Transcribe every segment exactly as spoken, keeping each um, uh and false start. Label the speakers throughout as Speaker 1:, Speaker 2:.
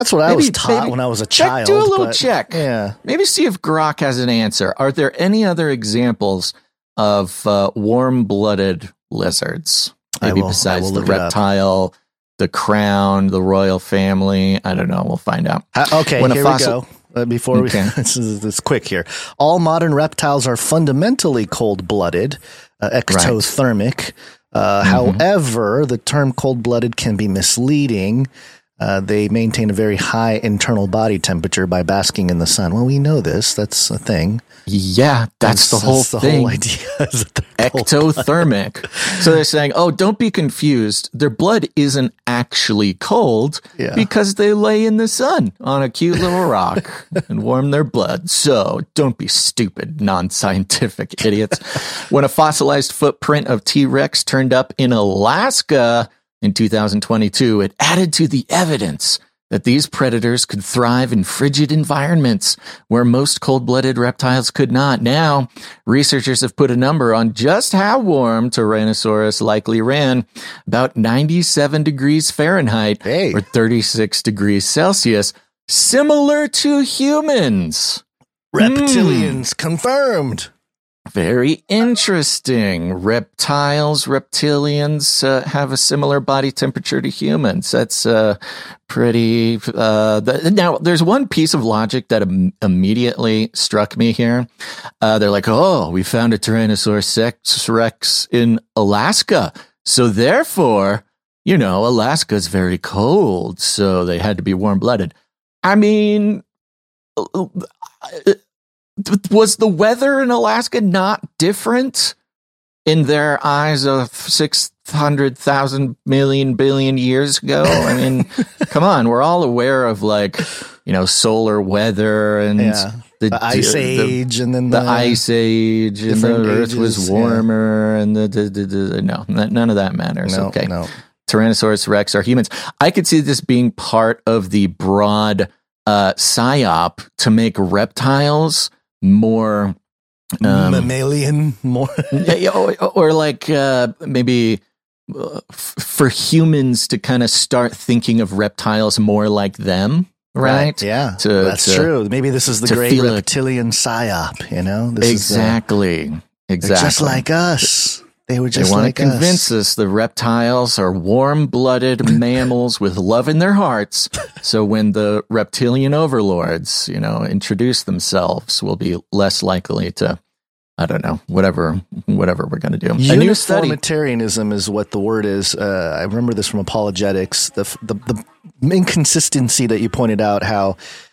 Speaker 1: That's what maybe, I was taught maybe, when I was a child.
Speaker 2: Do a little
Speaker 1: but,
Speaker 2: check.
Speaker 1: Yeah.
Speaker 2: Maybe see if Grok has an answer. Are there any other examples of uh, warm-blooded lizards? Maybe
Speaker 1: will,
Speaker 2: besides the reptile, the crown, the royal family. I don't know. We'll find out.
Speaker 1: Uh, okay, when here fossil- we go. Uh, before okay. we, this is this quick here. All modern reptiles are fundamentally cold-blooded, uh, ectothermic. Right. Uh, mm-hmm. However, the term cold-blooded can be misleading. Uh, they maintain a very high internal body temperature by basking in the sun. Well, we know this. That's a thing.
Speaker 2: Yeah, that's, that's the whole
Speaker 1: that's
Speaker 2: thing.
Speaker 1: The whole idea.
Speaker 2: Ectothermic. So they're saying, oh, don't be confused. Their blood isn't actually cold yeah. because they lay in the sun on a cute little rock and warm their blood. So don't be stupid, non-scientific idiots. When a fossilized footprint of T-Rex turned up in Alaska in two thousand twenty-two, it added to the evidence that these predators could thrive in frigid environments where most cold-blooded reptiles could not. Now, researchers have put a number on just how warm Tyrannosaurus likely ran, about ninety-seven degrees Fahrenheit
Speaker 1: hey.
Speaker 2: or thirty-six degrees Celsius, similar to humans.
Speaker 1: Reptilians mm. confirmed.
Speaker 2: Very interesting. Reptiles, reptilians uh, have a similar body temperature to humans. That's uh, pretty... Uh, the, now, there's one piece of logic that im- immediately struck me here. Uh, they're like, oh, we found a Tyrannosaurus Rex in Alaska. So therefore, you know, Alaska's very cold, so they had to be warm-blooded. I mean... Uh, was the weather in Alaska not different in their eyes of six hundred thousand million billion years ago? I mean, come on. We're all aware of, like, you know, solar weather and
Speaker 1: yeah. the, the ice the, age
Speaker 2: the,
Speaker 1: and then
Speaker 2: the,
Speaker 1: the
Speaker 2: ice age and the earth
Speaker 1: ages,
Speaker 2: was warmer yeah. and the, the, the, the no, none of that matters.
Speaker 1: No,
Speaker 2: okay.
Speaker 1: No.
Speaker 2: Tyrannosaurus Rex are humans. I could see this being part of the broad uh, psyop to make reptiles more
Speaker 1: um, mammalian, more
Speaker 2: or, or like uh, maybe uh, f- for humans to kind of start thinking of reptiles more like them, right?
Speaker 1: right yeah,
Speaker 2: to,
Speaker 1: that's
Speaker 2: to,
Speaker 1: true. Maybe this is the great reptilian psyop. You know, this
Speaker 2: exactly,
Speaker 1: is, uh,
Speaker 2: exactly,
Speaker 1: just like us. They were just
Speaker 2: they want
Speaker 1: like
Speaker 2: to convince
Speaker 1: us.
Speaker 2: us the reptiles are warm-blooded mammals with love in their hearts. So when the reptilian overlords, you know, introduce themselves, we'll be less likely to, I don't know, whatever, whatever we're going to do.
Speaker 1: Uniformitarianism is what the word is. Uh, I remember this from apologetics. The the, the inconsistency that you pointed out, how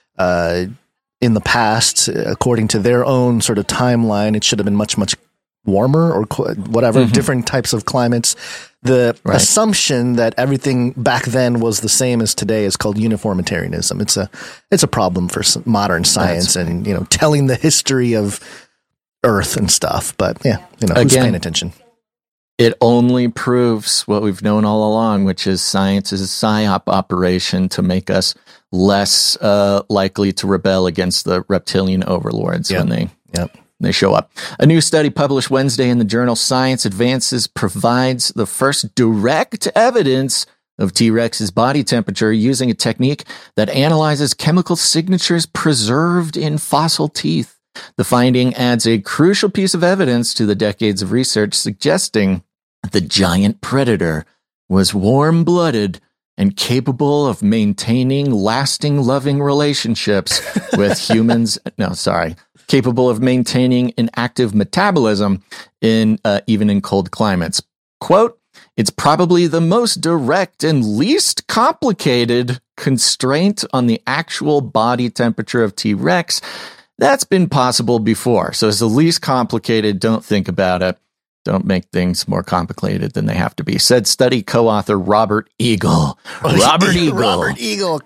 Speaker 1: uh, in the past, according to their own sort of timeline, it should have been much much. warmer or whatever, mm-hmm. different types of climates. The right. assumption that everything back then was the same as today is called uniformitarianism. It's a it's a problem for modern science That's and right. you know telling the history of Earth and stuff. But yeah, you know, who's
Speaker 2: Again,
Speaker 1: paying attention?
Speaker 2: It only proves what we've known all along, which is science is a psyop operation to make us less uh, likely to rebel against the reptilian overlords
Speaker 1: yep.
Speaker 2: when they.
Speaker 1: Yep.
Speaker 2: They show up. A new study published Wednesday in the journal Science Advances provides the first direct evidence of T-Rex's body temperature using a technique that analyzes chemical signatures preserved in fossil teeth. The finding adds a crucial piece of evidence to the decades of research suggesting the giant predator was warm-blooded and capable of maintaining lasting loving relationships with humans. No, sorry. Capable of maintaining an active metabolism in uh, even in cold climates. Quote, it's probably the most direct and least complicated constraint on the actual body temperature of T-Rex that's been possible before. So it's the least complicated. Don't think about it. Don't make things more complicated than they have to be. Said study co-author Robert Eagle. Robert Eagle.
Speaker 1: Robert Eagle.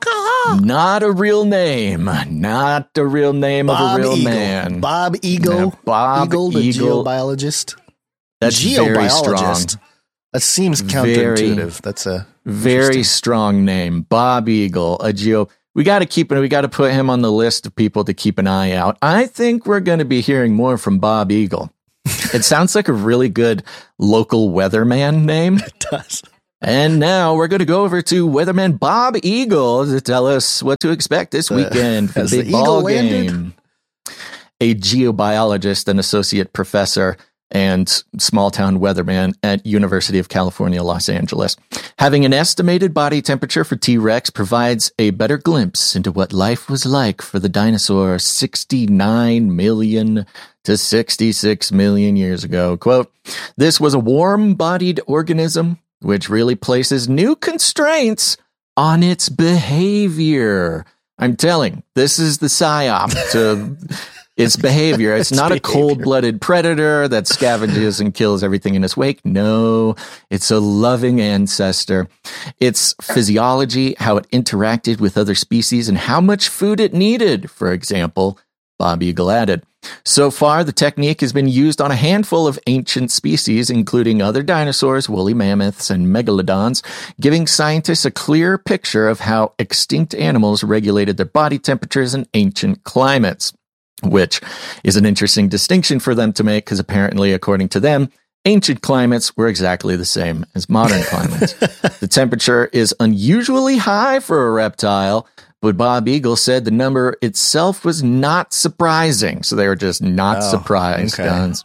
Speaker 2: Not a real name. Not a real name
Speaker 1: Bob
Speaker 2: of a real
Speaker 1: Eagle.
Speaker 2: man.
Speaker 1: Bob Eagle.
Speaker 2: Yeah, Bob
Speaker 1: Eagle, the
Speaker 2: Eagle.
Speaker 1: geobiologist.
Speaker 2: That's very strong.
Speaker 1: That seems counterintuitive. Very, That's a
Speaker 2: very strong name. Bob Eagle, a geo. We got to keep it. We got to put him on the list of people to keep an eye out. I think we're going to be hearing more from Bob Eagle. It sounds like a really good local weatherman name.
Speaker 1: It does.
Speaker 2: And now we're going to go over to weatherman Bob Eagle to tell us what to expect this weekend uh, for the big ball game. A geobiologist and associate professor and small-town weatherman at University of California, Los Angeles. Having an estimated body temperature for T-Rex provides a better glimpse into what life was like for the dinosaur sixty-nine million to sixty-six million years ago. Quote, "This was a warm-bodied organism which really places new constraints on its behavior." I'm telling, this is the psyop to its behavior. It's, it's not behavior. A cold-blooded predator that scavenges and kills everything in its wake. No, it's a loving ancestor. Its physiology, how it interacted with other species, and how much food it needed, for example, Bob Eagle added. So far, the technique has been used on a handful of ancient species, including other dinosaurs, woolly mammoths, and megalodons, giving scientists a clear picture of how extinct animals regulated their body temperatures in ancient climates, which is an interesting distinction for them to make because apparently, according to them, ancient climates were exactly the same as modern climates. The temperature is unusually high for a reptile, but Bob Eagle said the number itself was not surprising. So they were just not oh, surprised, okay. guns.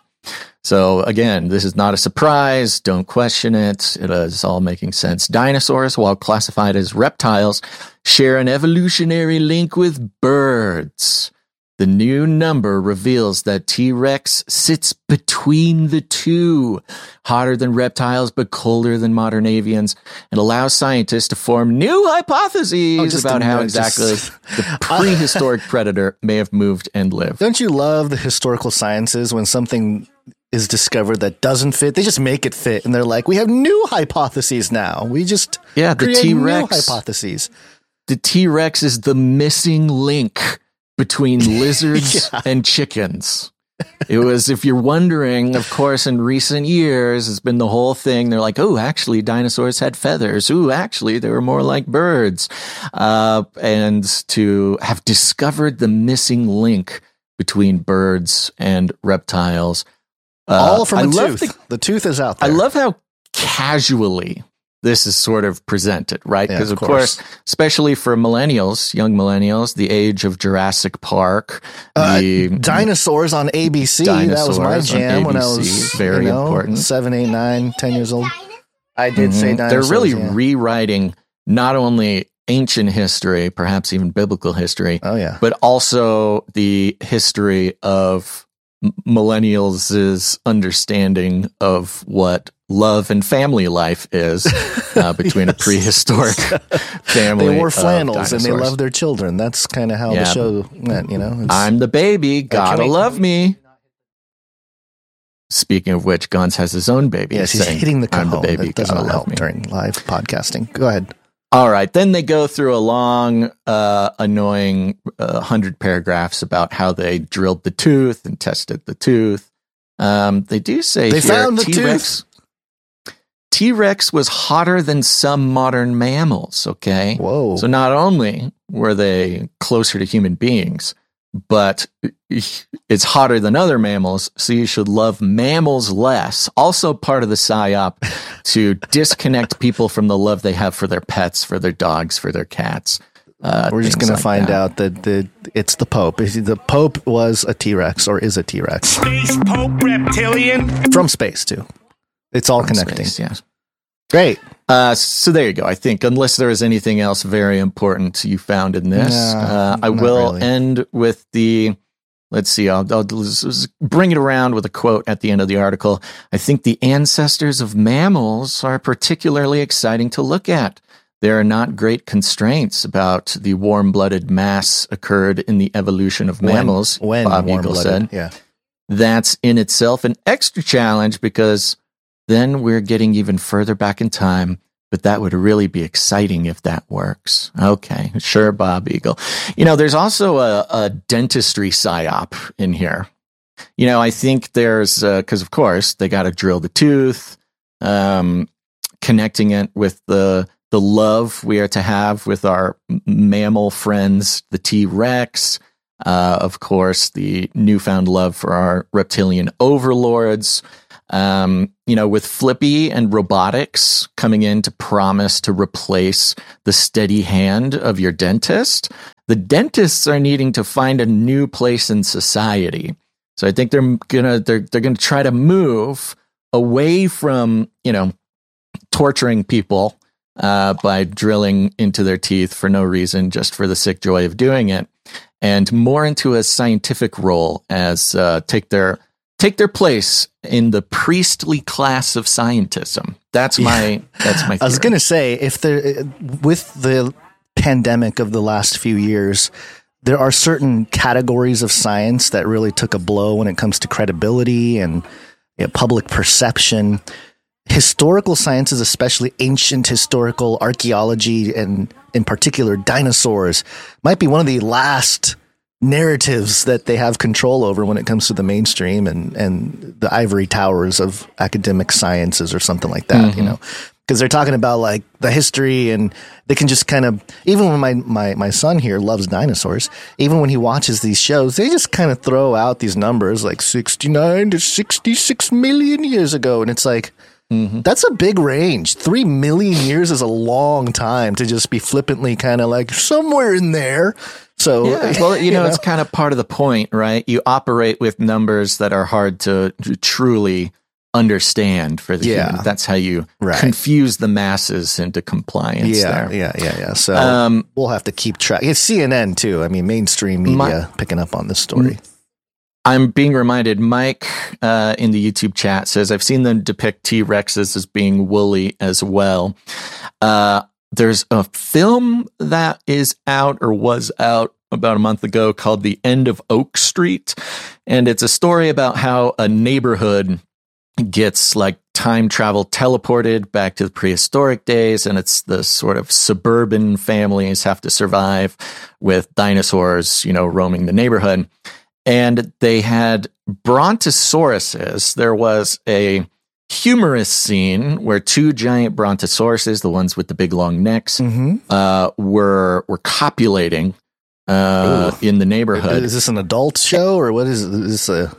Speaker 2: So again, this is not a surprise. Don't question it. It is all making sense. Dinosaurs, while classified as reptiles, share an evolutionary link with birds. The new number reveals that T-Rex sits between the two, hotter than reptiles but colder than modern avians, and allows scientists to form new hypotheses oh, about how minute, exactly just, the prehistoric predator may have moved and lived.
Speaker 1: Don't you love the historical sciences when something is discovered that doesn't fit? They just make it fit, and they're like, we have new hypotheses now. We just
Speaker 2: yeah, the
Speaker 1: create
Speaker 2: T-Rex,
Speaker 1: new hypotheses.
Speaker 2: The T-Rex is the missing link between lizards yeah. and chickens. It was, if you're wondering, of course, in recent years, it's been the whole thing. They're like, oh, actually, dinosaurs had feathers. Ooh, actually, they were more like birds. Uh, and to have discovered the missing link between birds and reptiles.
Speaker 1: Uh, All from a tooth. The, the tooth is out there.
Speaker 2: I love how casually this is sort of presented, right? Because, yeah, of, of course. course, especially for millennials, young millennials, the age of Jurassic Park,
Speaker 1: uh,
Speaker 2: the
Speaker 1: dinosaurs on A B C. That was my jam when I was
Speaker 2: very
Speaker 1: you know,
Speaker 2: important.
Speaker 1: Seven, eight, nine, ten years old. I did mm-hmm. say dinosaurs.
Speaker 2: They're really
Speaker 1: yeah.
Speaker 2: rewriting not only ancient history, perhaps even biblical history,
Speaker 1: oh, yeah.
Speaker 2: but also the history of millennials' understanding of what love and family life is uh, between yes. a prehistoric family.
Speaker 1: They wore flannels and they loved their children. That's kind of how yeah. the show went, you know. It's,
Speaker 2: I'm the baby, gotta love me. Speaking of which, Guns has his own baby.
Speaker 1: Yes, he's hitting the cajon.
Speaker 2: I'm the baby,
Speaker 1: that doesn't
Speaker 2: gotta
Speaker 1: help
Speaker 2: love me.
Speaker 1: During live podcasting. Go ahead.
Speaker 2: All right. Then they go through a long, uh, annoying uh, hundred paragraphs about how they drilled the tooth and tested the tooth. Um, they do say
Speaker 1: they
Speaker 2: here,
Speaker 1: found the
Speaker 2: T-Rex,
Speaker 1: tooth.
Speaker 2: T-Rex was hotter than some modern mammals. Okay.
Speaker 1: Whoa.
Speaker 2: So not only were they closer to human beings, but it's hotter than other mammals, so you should love mammals less. Also part of the psyop to disconnect people from the love they have for their pets, for their dogs, for their cats. Uh,
Speaker 1: We're just going
Speaker 2: like
Speaker 1: to find
Speaker 2: that.
Speaker 1: out that the it's the Pope. The Pope was a T-Rex or is a T-Rex.
Speaker 3: Space Pope reptilian?
Speaker 1: From space, too. It's all
Speaker 2: From
Speaker 1: connecting.
Speaker 2: Space, yes.
Speaker 1: Great.
Speaker 2: Uh, so there you go. I think unless there is anything else very important you found in this,
Speaker 1: no,
Speaker 2: uh, I will
Speaker 1: really.
Speaker 2: end with the, let's see, I'll, I'll just bring it around with a quote at the end of the article. I think the ancestors of mammals are particularly exciting to look at. There are not great constraints about the warm-blooded mass occurred in the evolution of mammals,
Speaker 1: when, when
Speaker 2: Bob Eagle said.
Speaker 1: Yeah.
Speaker 2: That's in itself an extra challenge because then we're getting even further back in time, but that would really be exciting if that works. Okay, sure, Bob Eagle. You know, there's also a, a dentistry psyop in here. You know, I think there's, because uh, of course, they got to drill the tooth, um, connecting it with the the love we are to have with our mammal friends, the T-Rex, uh, of course, the newfound love for our reptilian overlords. Um, you know, with Flippy and robotics coming in to promise to replace the steady hand of your dentist, the dentists are needing to find a new place in society. So I think they're gonna they're they're gonna try to move away from, you know, torturing people uh, by drilling into their teeth for no reason, just for the sick joy of doing it, and more into a scientific role as uh, take their take their place in the priestly class of scientism. That's my yeah. that's my. Theory.
Speaker 1: I was gonna say, if the with the pandemic of the last few years, there are certain categories of science that really took a blow when it comes to credibility and you know, public perception. Historical sciences, especially ancient historical archaeology and in particular dinosaurs, might be one of the last narratives that they have control over when it comes to the mainstream and, and the ivory towers of academic sciences or something like that, mm-hmm. you know, because they're talking about like the history and they can just kind of, even when my, my, my son here loves dinosaurs, even when he watches these shows, they just kind of throw out these numbers like sixty-nine to sixty-six million years ago. And it's like, mm-hmm. that's a big range. Three million years is a long time to just be flippantly kind of like somewhere in there. So,
Speaker 2: yeah, well, you, you know, know, it's kind of part of the point, right? You operate with numbers that are hard to truly understand for the
Speaker 1: yeah.
Speaker 2: human. That's how you
Speaker 1: right.
Speaker 2: confuse the masses into compliance.
Speaker 1: Yeah,
Speaker 2: there.
Speaker 1: yeah, yeah, yeah. So
Speaker 2: um,
Speaker 1: we'll have to keep track. It's C N N too. I mean, mainstream media
Speaker 2: my,
Speaker 1: picking up on this story.
Speaker 2: I'm being reminded, Mike uh, in the YouTube chat says, I've seen them depict T-Rexes as being woolly as well. Uh, there's a film that is out or was out about a month ago called The End of Oak Street. And it's a story about how a neighborhood gets like time travel teleported back to the prehistoric days. And it's the sort of suburban families have to survive with dinosaurs, you know, roaming the neighborhood. And they had brontosauruses. There was a humorous scene where two giant brontosauruses, the ones with the big long necks, mm-hmm. uh, were were copulating uh, in the neighborhood.
Speaker 1: Is this an adult show or what is, is this a?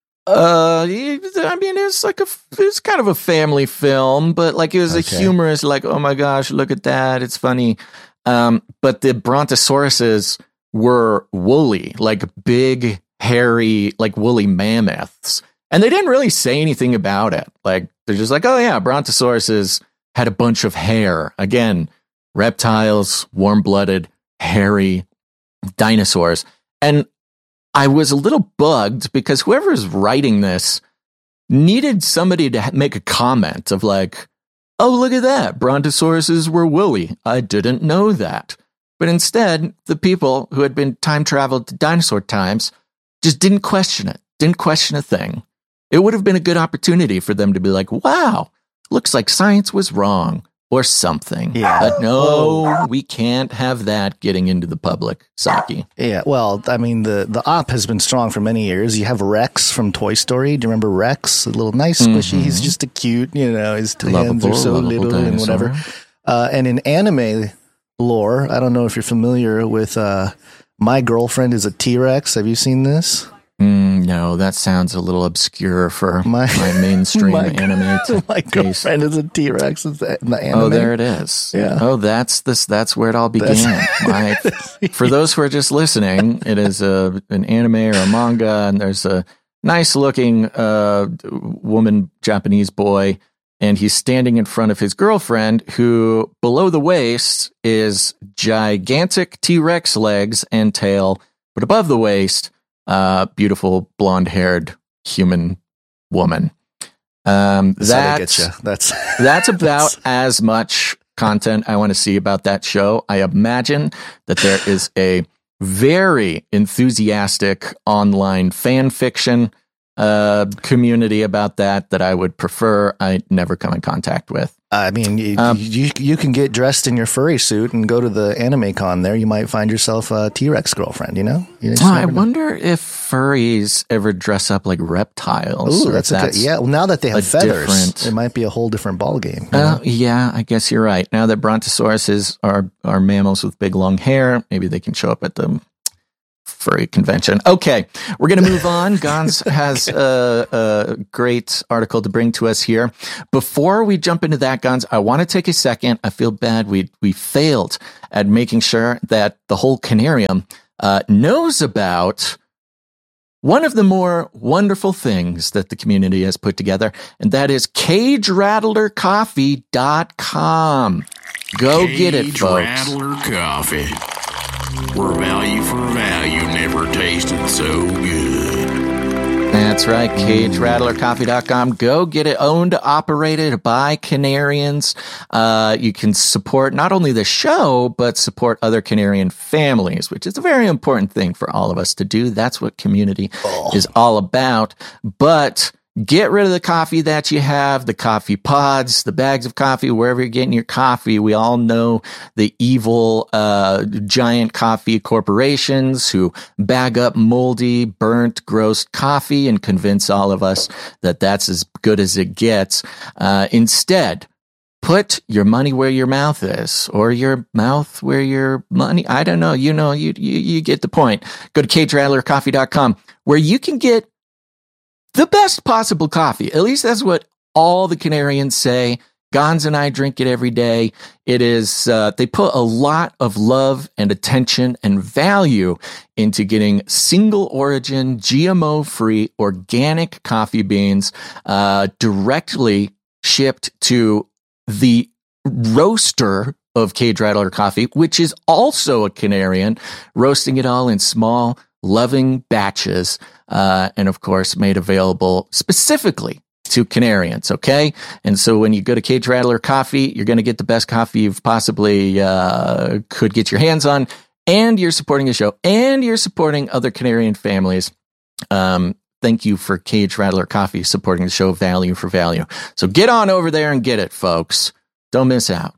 Speaker 2: Uh, I mean, it's like a, it's kind of a family film, but like it was okay. a humorous, like, oh my gosh, look at that, it's funny. Um, but the brontosauruses were woolly, like big, hairy, like woolly mammoths. And they didn't really say anything about it. Like, they're just like, oh yeah, brontosauruses had a bunch of hair. Again, reptiles, warm-blooded, hairy dinosaurs. And I was a little bugged because whoever's writing this needed somebody to make a comment of like, oh, look at that. Brontosauruses were woolly. I didn't know that. But instead, the people who had been time traveled to dinosaur times just didn't question it, didn't question a thing. It would have been a good opportunity for them to be like, wow, looks like science was wrong or something.
Speaker 1: Yeah.
Speaker 2: But no, we can't have that getting into the public psyche.
Speaker 1: Yeah, well, I mean, the, the op has been strong for many years. You have Rex from Toy Story. Do you remember Rex? A little nice squishy. Mm-hmm. He's just a cute, you know, his hands are so little dinosaur. And whatever. Uh, and in anime lore, I don't know if you're familiar with uh, My Girlfriend is a T-Rex. Have you seen this?
Speaker 2: Mm, no, that sounds a little obscure for my, my mainstream my,
Speaker 1: anime.
Speaker 2: T-
Speaker 1: my girlfriend is a T-Rex in the anime.
Speaker 2: Oh, there it is.
Speaker 1: Yeah.
Speaker 2: Oh, that's this. That's where it all began. my, for those who are just listening, it is a an anime or a manga, and there's a nice looking uh, woman, Japanese boy, and he's standing in front of his girlfriend, who below the waist is gigantic T-Rex legs and tail, but above the waist, Uh, beautiful blonde-haired human woman. Um, that's
Speaker 1: that's
Speaker 2: that's about as much content I want to see about that show. I imagine that there is a very enthusiastic online fan fiction uh, community about that that I would prefer I never come in contact with.
Speaker 1: I mean, you,
Speaker 2: um,
Speaker 1: you you can get dressed in your furry suit and go to the anime con there. You might find yourself a T-Rex girlfriend, you know? You
Speaker 2: oh, I wonder know. if furries ever dress up like reptiles.
Speaker 1: Ooh, that's, that's a good, yeah. Well, now that they have feathers,
Speaker 2: different...
Speaker 1: it might be a whole different ballgame.
Speaker 2: Uh, yeah, I guess you're right. Now that brontosauruses are, are mammals with big long hair, maybe they can show up at the furry convention. Okay, we're going to move on. Gons has a, a great article to bring to us here. Before we jump into that, Gons, I want to take a second. I feel bad we we failed at making sure that the whole Canarium uh, knows about one of the more wonderful things that the community has put together, and that is cage rattler coffee dot com. Go
Speaker 4: Cage
Speaker 2: get it, folks.
Speaker 4: Rattler Coffee. Where value for value never tasted so good.
Speaker 2: That's right, cage rattler coffee dot com. Go get it. Owned, operated by Canarians. Uh, you can support not only the show, but support other Canarian families, which is a very important thing for all of us to do. That's what community oh. is all about. But get rid of the coffee that you have, the coffee pods, the bags of coffee, wherever you're getting your coffee. We all know the evil uh, giant coffee corporations who bag up moldy, burnt, gross coffee and convince all of us that that's as good as it gets. Uh, instead, put your money where your mouth is, or your mouth where your money. I don't know. You know, you you, you get the point. Go to cage rattler coffee dot com, where you can get the best possible coffee. At least that's what all the Canarians say. Gons and I drink it every day. It is, uh, they put a lot of love and attention and value into getting single origin, G M O free, organic coffee beans, uh, directly shipped to the roaster of Cage Rattler Coffee, which is also a Canarian, roasting it all in small, loving batches, uh, and of course made available specifically to Canarians, okay? And so when you go to Cage Rattler Coffee, you're going to get the best coffee you've possibly uh, could get your hands on, and you're supporting the show, and you're supporting other Canarian families. Um, thank you for Cage Rattler Coffee supporting the show, value for value. So get on over there and get it, folks. Don't miss out.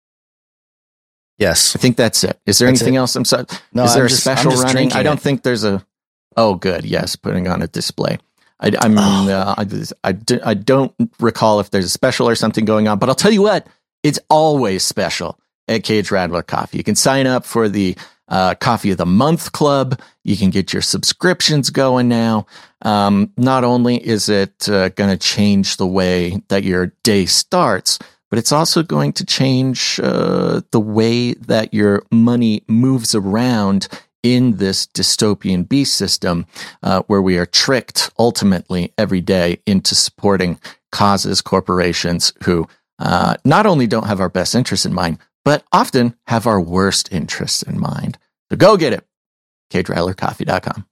Speaker 1: Yes.
Speaker 2: I think that's it. Is there
Speaker 1: That's
Speaker 2: anything
Speaker 1: it.
Speaker 2: else? I'm sorry.
Speaker 1: No,
Speaker 2: Is there
Speaker 1: I'm
Speaker 2: a
Speaker 1: just-
Speaker 2: special
Speaker 1: I'm just
Speaker 2: running?
Speaker 1: drinking
Speaker 2: I don't
Speaker 1: it.
Speaker 2: think there's a. Oh, good. Yes, putting on a display. I, I mean,
Speaker 1: Oh.
Speaker 2: uh, I, I, do- I don't recall if there's a special or something going on, but I'll tell you what, it's always special at Cage Rattler Coffee. You can sign up for the uh, Coffee of the Month Club. You can get your subscriptions going now. Um, not only is it uh, going to change the way that your day starts, but it's also going to change uh, the way that your money moves around in this dystopian beast system, uh, where we are tricked ultimately every day into supporting causes, corporations who uh, not only don't have our best interests in mind, but often have our worst interests in mind. So go get it. cage rattler coffee dot com.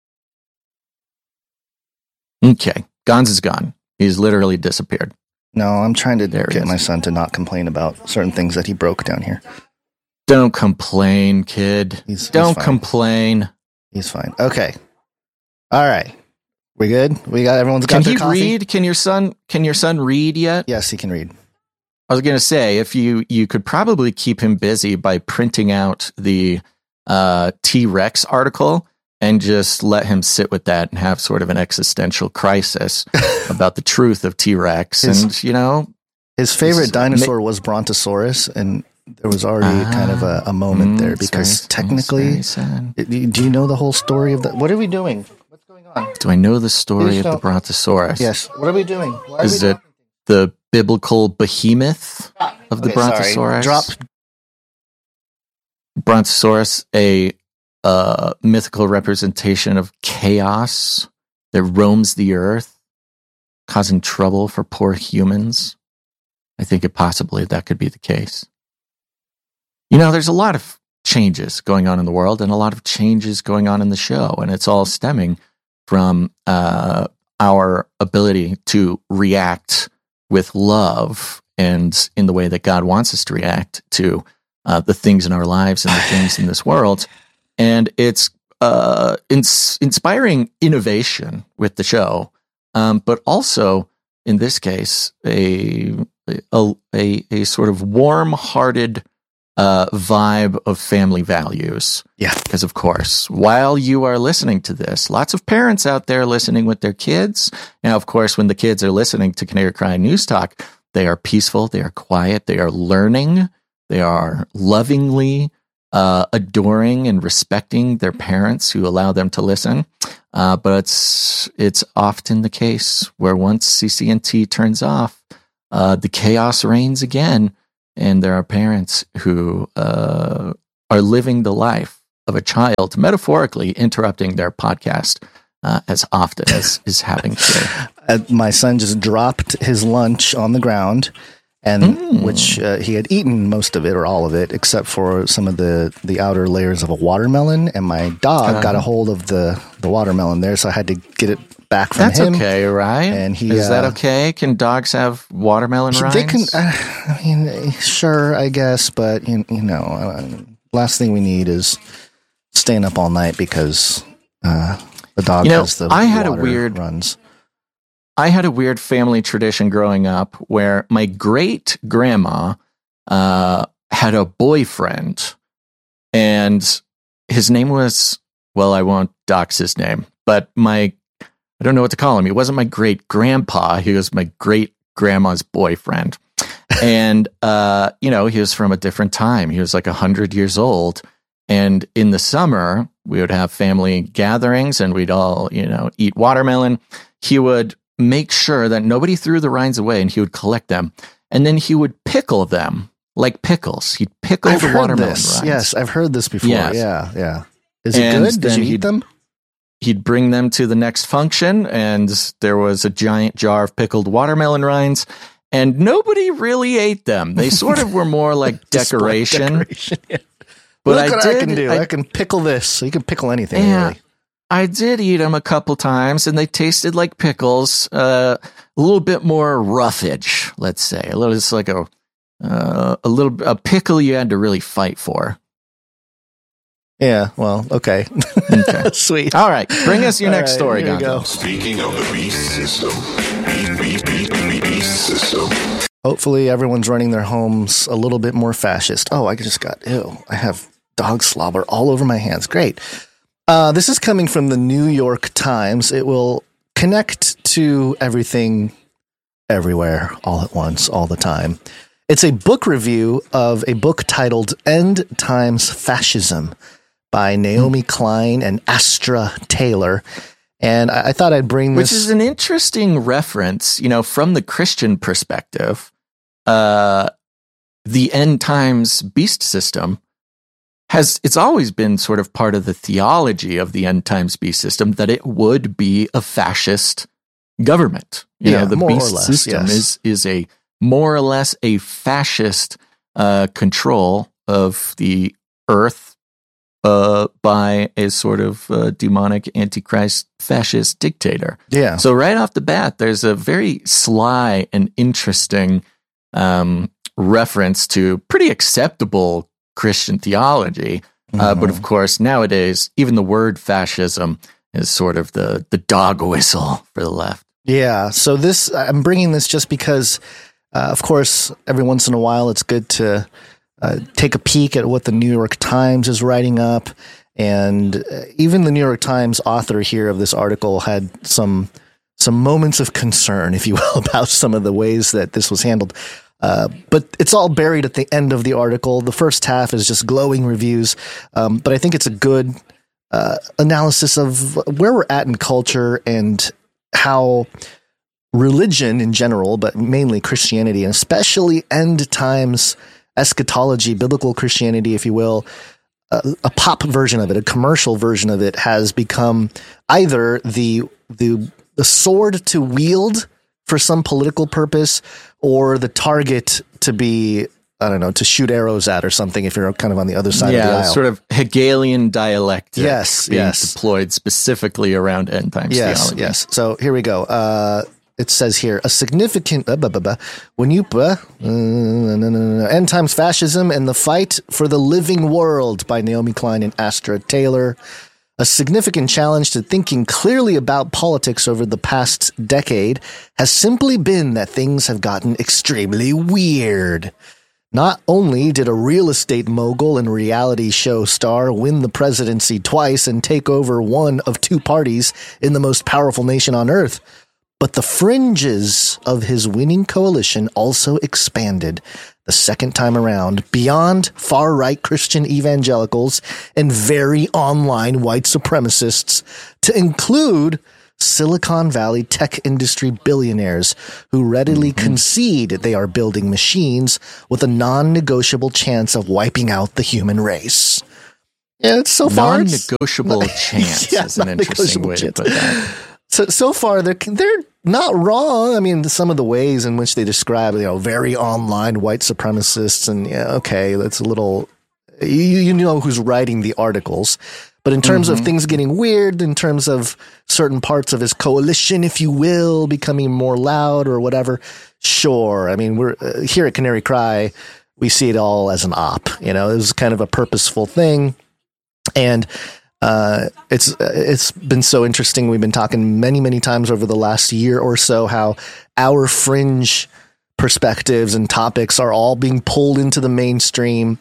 Speaker 2: Okay. Gons is gone. He's literally disappeared.
Speaker 1: No, I'm trying to
Speaker 2: There he
Speaker 1: get
Speaker 2: is.
Speaker 1: my son to not complain about certain things that he broke down here.
Speaker 2: Don't complain, kid.
Speaker 1: He's- he's
Speaker 2: Don't
Speaker 1: fine.
Speaker 2: complain.
Speaker 1: He's fine. Okay. All right. We good? We got everyone's got
Speaker 2: Can
Speaker 1: their
Speaker 2: he
Speaker 1: coffee?
Speaker 2: read? Can your son? Can your son read yet?
Speaker 1: Yes, he can read.
Speaker 2: I was going to say, if you you could probably keep him busy by printing out the uh, T-Rex article and just let him sit with that and have sort of an existential crisis about the truth of T-Rex.
Speaker 1: His-
Speaker 2: And you know,
Speaker 1: His favorite
Speaker 2: This-
Speaker 1: dinosaur was Brontosaurus, and there was already
Speaker 2: Ah,
Speaker 1: kind of a, a moment
Speaker 2: mm,
Speaker 1: there
Speaker 2: it's
Speaker 1: because
Speaker 2: very-
Speaker 1: technically,
Speaker 2: it's very sad.
Speaker 1: it- do you know the whole story of that? What are we doing? What's going on?
Speaker 2: Do I know the story
Speaker 1: Please
Speaker 2: of the
Speaker 1: don't-
Speaker 2: Brontosaurus?
Speaker 1: Yes. What are we doing? Why are
Speaker 2: Is
Speaker 1: we
Speaker 2: it the biblical behemoth of the
Speaker 1: Okay, sorry.
Speaker 2: Brontosaurus?
Speaker 1: Drop.
Speaker 2: Brontosaurus, a uh, mythical representation of chaos that roams the earth, causing trouble for poor humans. I think it possibly that could be the case. You know, there's a lot of changes going on in the world and a lot of changes going on in the show, and it's all stemming from uh, our ability to react with love and in the way that God wants us to react to uh, the things in our lives and the things in this world. And it's uh, ins- inspiring innovation with the show, um, but also, in this case, a a, a, a sort of warm-hearted uh, vibe of family values.
Speaker 1: Yeah.
Speaker 2: Because, of course, while you are listening to this, lots of parents out there listening with their kids. Now, of course, when the kids are listening to Canary Cry News Talk, they are peaceful, they are quiet, they are learning, they are lovingly uh, adoring and respecting their parents who allow them to listen. Uh, but it's it's often the case where once C C N T turns off, uh, the chaos reigns again, and there are parents who uh, are living the life of a child, metaphorically interrupting their podcast uh, as often as is happening today.
Speaker 1: Uh, my son just dropped his lunch on the ground, and mm. which uh, he had eaten most of it or all of it, except for some of the, the outer layers of a watermelon. And my dog uh, got a hold of the, the watermelon there, so I had to get it back from
Speaker 2: that's
Speaker 1: him.
Speaker 2: That's okay, right?
Speaker 1: And he
Speaker 2: is
Speaker 1: uh,
Speaker 2: that okay? Can dogs have watermelon rinds?
Speaker 1: They can. Uh, I mean, sure, I guess, but you, you know, uh, last thing we need is staying up all night because uh, the dog
Speaker 2: you know,
Speaker 1: has the
Speaker 2: I had
Speaker 1: water
Speaker 2: a weird
Speaker 1: runs.
Speaker 2: I had a weird family tradition growing up where my great grandma uh, had a boyfriend, and his name was, well, I won't dox his name, but my, I don't know what to call him. He wasn't my great grandpa. He was my great grandma's boyfriend. And, uh, you know, he was from a different time. He was like a hundred years old. And in the summer, we would have family gatherings and we'd all, you know, eat watermelon. He would make sure that nobody threw the rinds away, and he would collect them. And then he would pickle them like pickles. He'd pickle
Speaker 1: I've
Speaker 2: the
Speaker 1: heard
Speaker 2: watermelon
Speaker 1: this.
Speaker 2: rinds.
Speaker 1: Yes, I've heard this before.
Speaker 2: Yes.
Speaker 1: Yeah, yeah. Is it
Speaker 2: And
Speaker 1: good? Did
Speaker 2: then
Speaker 1: you eat
Speaker 2: he'd-
Speaker 1: them?
Speaker 2: He'd bring them to the next function, and there was a giant jar of pickled watermelon rinds, and nobody really ate them. They sort of were more like
Speaker 1: Display
Speaker 2: decoration.
Speaker 1: decoration, yeah.
Speaker 2: But
Speaker 1: Look
Speaker 2: I
Speaker 1: what
Speaker 2: did,
Speaker 1: I can do. I,
Speaker 2: I,
Speaker 1: can pickle this. So you can pickle anything,
Speaker 2: Yeah.
Speaker 1: really.
Speaker 2: I did eat them a couple times, and they tasted like pickles. Uh, a little bit more roughage, let's say. A little, it's like a uh, a little a pickle you had to really fight for.
Speaker 1: Yeah, well, okay.
Speaker 2: Okay.
Speaker 1: Sweet.
Speaker 2: All right, bring us your
Speaker 1: All
Speaker 2: next
Speaker 1: right,
Speaker 2: story,
Speaker 1: here we
Speaker 2: Gonzo.
Speaker 1: go.
Speaker 4: Speaking of the beast system, beast, beast, beast, beast, beast system.
Speaker 1: Hopefully everyone's running their homes a little bit more fascist. Oh, I just got, ew, I have dog slobber all over my hands. Great. Uh, this is coming from the New York Times. It will connect to everything, everywhere, all at once, all the time. It's a book review of a book titled End Times Fascism by Naomi Klein and Astra Taylor. And I, I thought I'd bring this.
Speaker 2: Which is an interesting reference, you know, from the Christian perspective. Uh, the end times beast system has, it's always been sort of part of the theology of the end times beast system that it would be a fascist government. You
Speaker 1: Yeah,
Speaker 2: know, the
Speaker 1: more or
Speaker 2: beast
Speaker 1: less,
Speaker 2: system
Speaker 1: yes.
Speaker 2: is, is a more or less a fascist uh, control of the earth uh, by a sort of uh, demonic antichrist fascist dictator.
Speaker 1: Yeah.
Speaker 2: So right off the bat, there's a very sly and interesting um, reference to pretty acceptable Christian theology. Uh,
Speaker 1: Mhm.
Speaker 2: but of course, nowadays, even the word fascism is sort of the, the dog whistle for the left.
Speaker 1: Yeah. So this, I'm bringing this just because, uh, of course, every once in a while, it's good to uh, take a peek at what the New York Times is writing up. And uh, even the New York Times author here of this article had some some moments of concern, if you will, about some of the ways that this was handled. Uh, but it's all buried at the end of the article. The first half is just glowing reviews. Um, but I think it's a good uh, analysis of where we're at in culture and how religion in general, but mainly Christianity, and especially end times eschatology, biblical Christianity, if you will, a, a pop version of it, a commercial version of it, has become either the the the sword to wield for some political purpose, or the target to be, I don't know, to shoot arrows at or something, if you're kind of on the other side of the
Speaker 2: Yeah,
Speaker 1: aisle.
Speaker 2: sort of Hegelian dialectic
Speaker 1: Yes,
Speaker 2: being
Speaker 1: yes.
Speaker 2: deployed specifically around end times
Speaker 1: Yes,
Speaker 2: theology.
Speaker 1: yes. So here we go. Uh, it says here, a significant, uh, blah, blah, blah, when you, uh, no, no, no, no, End Times Fascism and the Fight for the Living World by Naomi Klein and Astra Taylor. A significant challenge to thinking clearly about politics over the past decade has simply been that things have gotten extremely weird. Not only did a real estate mogul and reality show star win the presidency twice and take over one of two parties in the most powerful nation on earth, but the fringes of his winning coalition also expanded. the second time around, beyond far-right Christian evangelicals and very online white supremacists, to include Silicon Valley tech industry billionaires who readily mm-hmm. concede they are building machines with a non-negotiable chance of wiping out the human race. Yeah, it's so far
Speaker 2: non-negotiable chance
Speaker 1: yeah,
Speaker 2: is an interesting way
Speaker 1: chance.
Speaker 2: to put that.
Speaker 1: So so far they're they're not wrong. I mean, some of the ways in which they describe, you know, very online white supremacists, and yeah, okay, that's a little. You, you know who's writing the articles. But in terms mm-hmm. of things getting weird, in terms of certain parts of his coalition, if you will, becoming more loud or whatever, sure. I mean, we're uh, here at Canary Cry, we see it all as an op. You know, it was kind of a purposeful thing, and uh, it's it's been so interesting. We've been talking many, many times over the last year or so how our fringe perspectives and topics are all being pulled into the mainstream,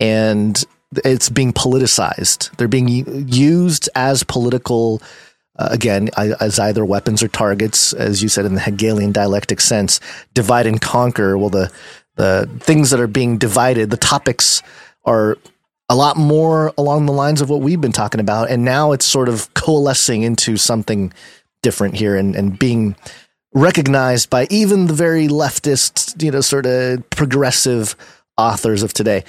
Speaker 1: and it's being politicized. They're being used as political, uh, again, as either weapons or targets, as you said, in the Hegelian dialectic sense, divide and conquer. Well, the, the things that are being divided, the topics are a lot more along the lines of what we've been talking about. And now it's sort of coalescing into something different here and, and being recognized by even the very leftist, you know, sort of progressive authors of today.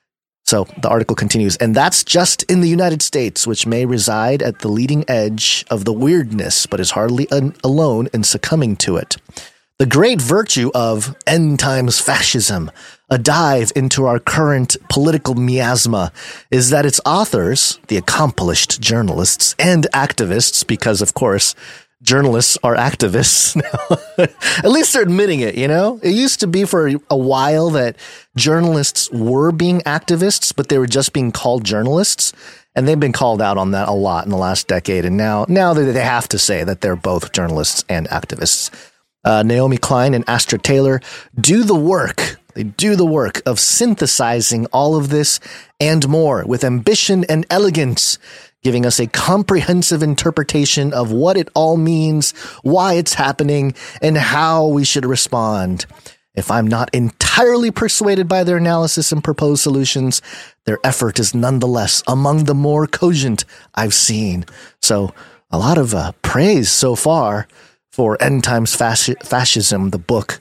Speaker 1: So the article continues, and that's just in the United States, which may reside at the leading edge of the weirdness, but is hardly un- alone in succumbing to it. The great virtue of End Times Fascism, a dive into our current political miasma, is that its authors, the accomplished journalists and activists, because of course, journalists are activists now. At least they're admitting it, you know? It used to be for a while that journalists were being activists, but they were just being called journalists. And they've been called out on that a lot in the last decade. And now, now they, they have to say that they're both journalists and activists. Uh, Naomi Klein and Astra Taylor do the work. They do the work of synthesizing all of this and more with ambition and elegance, giving us a comprehensive interpretation of what it all means, why it's happening, and how we should respond. If I'm not entirely persuaded by their analysis and proposed solutions, their effort is nonetheless among the more cogent I've seen. So a lot of uh, praise so far for End Times Fasc- Fascism, the book.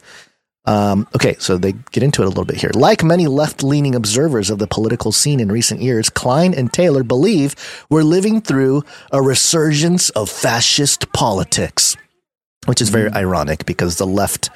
Speaker 1: Um, okay, so they get into it a little bit here. Like many left-leaning observers of the political scene in recent years, Klein and Taylor believe we're living through a resurgence of fascist politics, which is very mm. ironic because the left,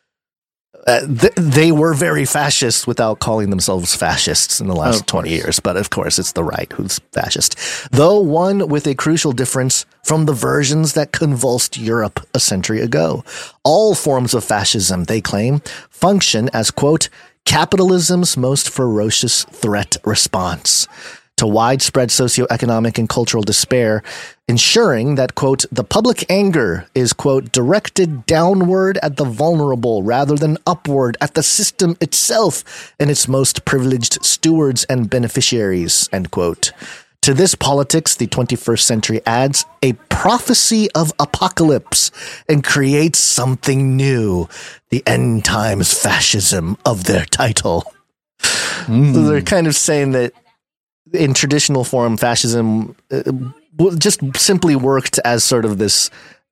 Speaker 1: uh, th- they were very fascist without calling themselves fascists in the last twenty years. But of course, it's the right who's fascist, though one with a crucial difference from the versions that convulsed Europe a century ago. All forms of fascism, they claim, function as, quote, capitalism's most ferocious threat response to widespread socioeconomic and cultural despair, ensuring that, quote, the public anger is, quote, directed downward at the vulnerable rather than upward at the system itself and its most privileged stewards and beneficiaries, end quote. To this politics, the twenty-first century adds a prophecy of apocalypse and creates something new, the End Times Fascism of their title. Mm. So they're kind of saying that in traditional form, fascism uh, just simply worked as sort of this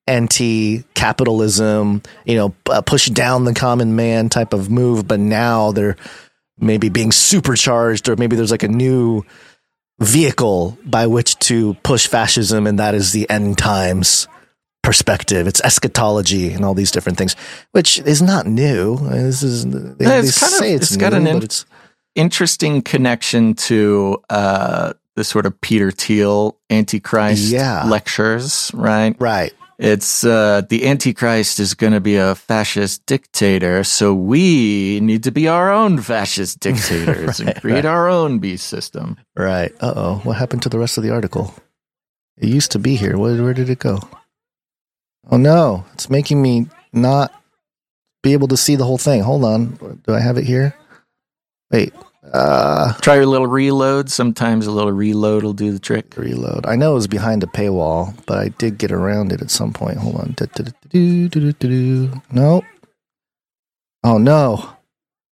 Speaker 1: anti-capitalism, you know, uh, push down the common man type of move, but now they're maybe being supercharged, or maybe there's like a new vehicle by which to push fascism, and that is the end times perspective. It's eschatology and all these different things, which is not new. This is they,
Speaker 2: no,
Speaker 1: they
Speaker 2: it's kind
Speaker 1: say
Speaker 2: of,
Speaker 1: it's,
Speaker 2: it's
Speaker 1: new,
Speaker 2: got an in,
Speaker 1: but it's
Speaker 2: interesting connection to uh, the sort of Peter Thiel Antichrist
Speaker 1: yeah.
Speaker 2: lectures, right?
Speaker 1: Right.
Speaker 2: It's uh, the Antichrist is going to be a fascist dictator, so we need to be our own fascist dictators right, and create right. our own beast system.
Speaker 1: Right. Uh-oh. What happened to the rest of the article? It used to be here. Where, where did it go? Oh, no. It's making me not be able to see the whole thing. Hold on. Do I have it here? Wait. Uh,
Speaker 2: Try your little reload. Sometimes a little reload will do the trick.
Speaker 1: Reload. I know it was behind a paywall, but I did get around it at some point. Hold on. Do, do, do, do, do, do, do. No. Oh, no.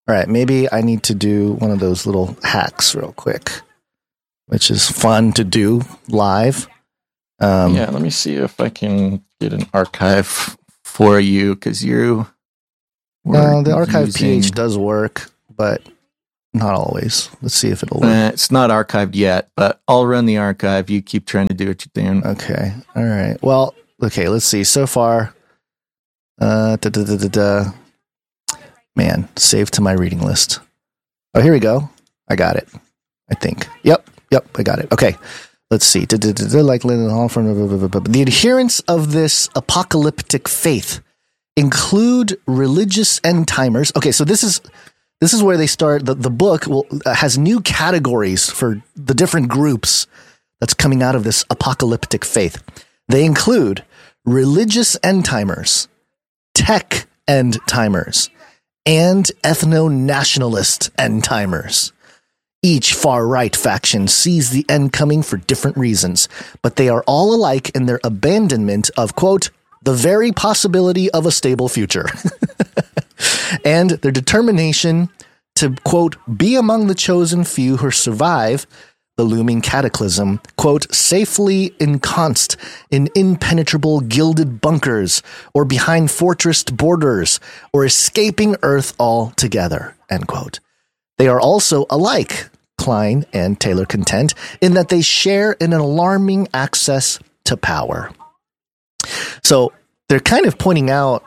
Speaker 1: All right, maybe I need to do one of those little hacks real quick, which is fun to do live. Um,
Speaker 2: yeah, let me see if I can get an archive for you, because you...
Speaker 1: No, the archive using... P H does work, but not always. Let's see if it'll work.
Speaker 2: Uh, it's not archived yet, but I'll run the archive. You keep trying to do what you're doing.
Speaker 1: Okay, all right. Well, okay, let's see. So far, uh, da, da, da, da, da. Man, save to my reading list. Oh, here we go. I got it. I think. Yep, yep, I got it. Okay, let's see. Da, da, da, da, like the adherents of this apocalyptic faith include religious end timers. Okay, so this is this is where they start. The, the book will, uh, has new categories for the different groups that's coming out of this apocalyptic faith. They include religious end timers, tech end timers, and ethno-nationalist end timers. Each far-right faction sees the end coming for different reasons, but they are all alike in their abandonment of, quote, the very possibility of a stable future, and their determination to, quote, be among the chosen few who survive the looming cataclysm, quote, safely ensconced in impenetrable gilded bunkers or behind fortressed borders or escaping Earth altogether, end quote. They are also alike, Klein and Taylor contend, in that they share in an alarming access to power. So they're kind of pointing out,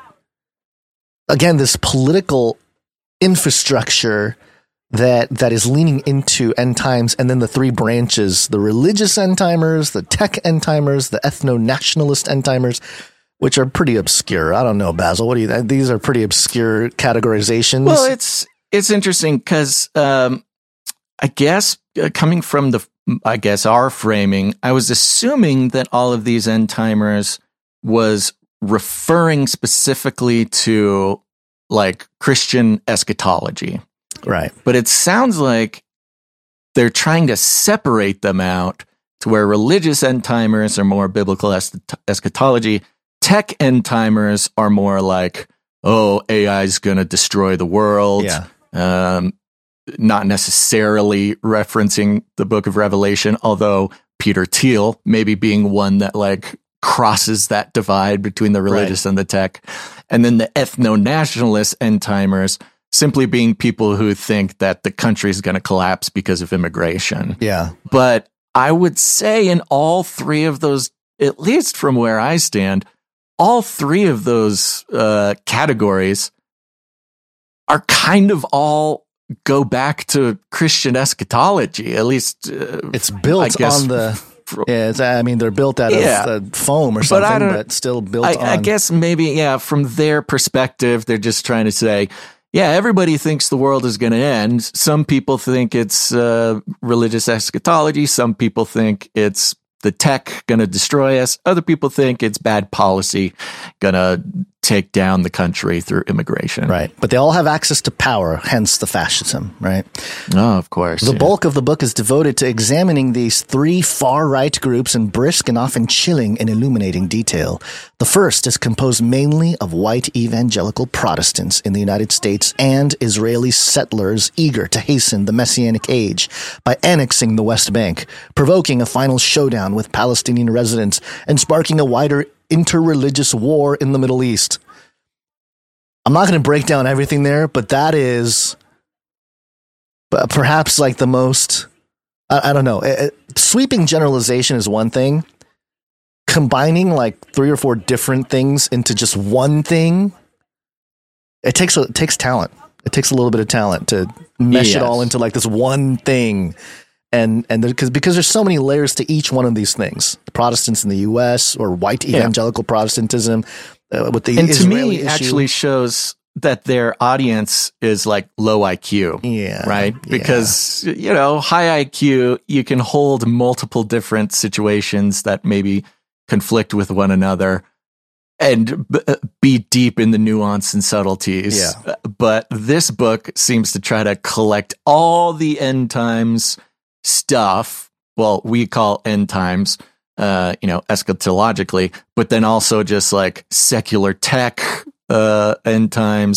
Speaker 1: again, this political infrastructure that that is leaning into end times, and then the three branches, the religious end timers, the tech end timers, the ethno-nationalist end timers, which are pretty obscure. I don't know, Basil. What do you think? These are pretty obscure categorizations.
Speaker 2: Well, it's it's interesting because um, I guess uh, coming from the, I guess, our framing, I was assuming that all of these end timers was referring specifically to like Christian eschatology.
Speaker 1: Right.
Speaker 2: But it sounds like they're trying to separate them out to where religious end timers are more biblical es- eschatology. Tech end timers are more like, oh, A I is going to destroy the world.
Speaker 1: Yeah.
Speaker 2: Um, not necessarily referencing the book of Revelation, although Peter Thiel maybe being one that like crosses that divide between the religious right. and the tech. And then the ethno-nationalist end timers simply being people who think that the country is going to collapse because of immigration.
Speaker 1: Yeah.
Speaker 2: But I would say in all three of those, at least from where I stand, all three of those uh, categories are kind of all go back to Christian eschatology. At least uh,
Speaker 1: it's built
Speaker 2: I guess,
Speaker 1: on the. Yeah, it's, I mean, they're built out
Speaker 2: yeah.
Speaker 1: of uh, foam or something, but, but still built
Speaker 2: I,
Speaker 1: on.
Speaker 2: I guess maybe, yeah, from their perspective, they're just trying to say, yeah, everybody thinks the world is going to end. Some people think it's uh, religious eschatology. Some people think it's the tech going to destroy us. Other people think it's bad policy going to take down the country through immigration.
Speaker 1: Right. But they all have access to power, hence the fascism, right?
Speaker 2: Oh, of course.
Speaker 1: The
Speaker 2: yeah.
Speaker 1: bulk of the book is devoted to examining these three far-right groups in brisk and often chilling and illuminating detail. The first is composed mainly of white evangelical Protestants in the United States and Israeli settlers eager to hasten the Messianic age by annexing the West Bank, provoking a final showdown with Palestinian residents, and sparking a wider interreligious war in the Middle East. I'm not going to break down everything there, but that is perhaps like the most, I, I don't know, it, it, sweeping generalization is one thing. Combining like three or four different things into just one thing, it takes a, it takes talent. It takes a little bit of talent to mesh yes. it all into like this one thing. And and because because there's so many layers to each one of these things. The Protestants in the U S or white evangelical yeah. Protestantism uh, with the
Speaker 2: and
Speaker 1: Israeli
Speaker 2: to me
Speaker 1: issue.
Speaker 2: Actually shows that their audience is like low I Q.
Speaker 1: Yeah.
Speaker 2: Right? Because, yeah. you know, high I Q, you can hold multiple different situations that maybe conflict with one another and b- be deep in the nuance and subtleties.
Speaker 1: Yeah.
Speaker 2: But this book seems to try to collect all the end times stuff. Well, we call end times, uh, you know, eschatologically, but then also just like secular tech, uh, end times,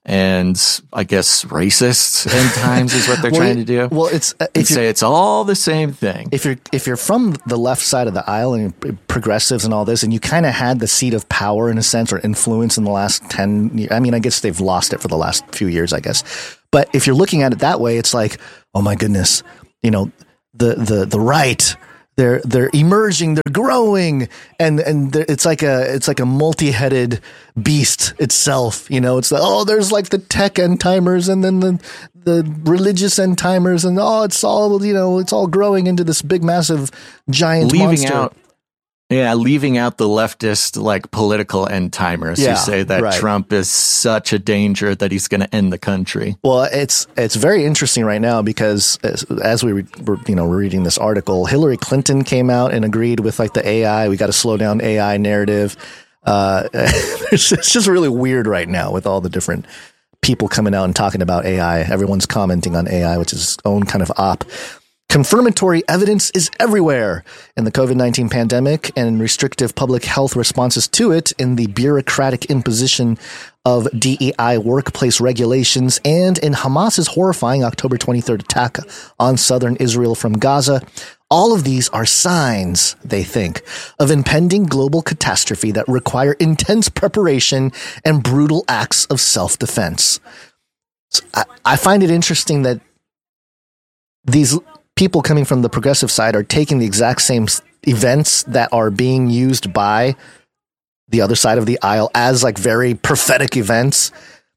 Speaker 2: and I guess racist end times is what they're
Speaker 1: well,
Speaker 2: trying to do.
Speaker 1: Well, it's uh,
Speaker 2: if say it's all the same thing.
Speaker 1: If you're if you're from the left side of the aisle and progressives and all this, and you kind of had the seat of power in a sense or influence in the last ten years. I mean, I guess they've lost it for the last few years, I guess. But if you're looking at it that way, it's like, oh my goodness, you know, the the the right. They're they're emerging, they're growing, and and they're, it's like a it's like a multi-headed beast itself. You know, it's like, oh, there's like the tech end timers, and then the the religious end timers, and oh, it's all, you know, it's all growing into this big, massive, giant
Speaker 2: leaving
Speaker 1: monster.
Speaker 2: out. Yeah, leaving out the leftist, like, political end timers
Speaker 1: Yeah,
Speaker 2: who say that
Speaker 1: right.
Speaker 2: Trump is such a danger that he's going to end the country.
Speaker 1: Well, it's it's very interesting right now because as, as we were, you know, we're reading this article, Hillary Clinton came out and agreed with like the A I. We got to slow down A I narrative. Uh, it's, it's just really weird right now with all the different people coming out and talking about A I. Everyone's commenting on A I, which is its own kind of op. Confirmatory evidence is everywhere in the COVID nineteen pandemic and restrictive public health responses to it, in the bureaucratic imposition of D E I workplace regulations, and in Hamas's horrifying October twenty-third attack on southern Israel from Gaza. All of these are signs, they think, of impending global catastrophe that require intense preparation and brutal acts of self-defense. So I, I find it interesting that these people coming from the progressive side are taking the exact same events that are being used by the other side of the aisle as like very prophetic events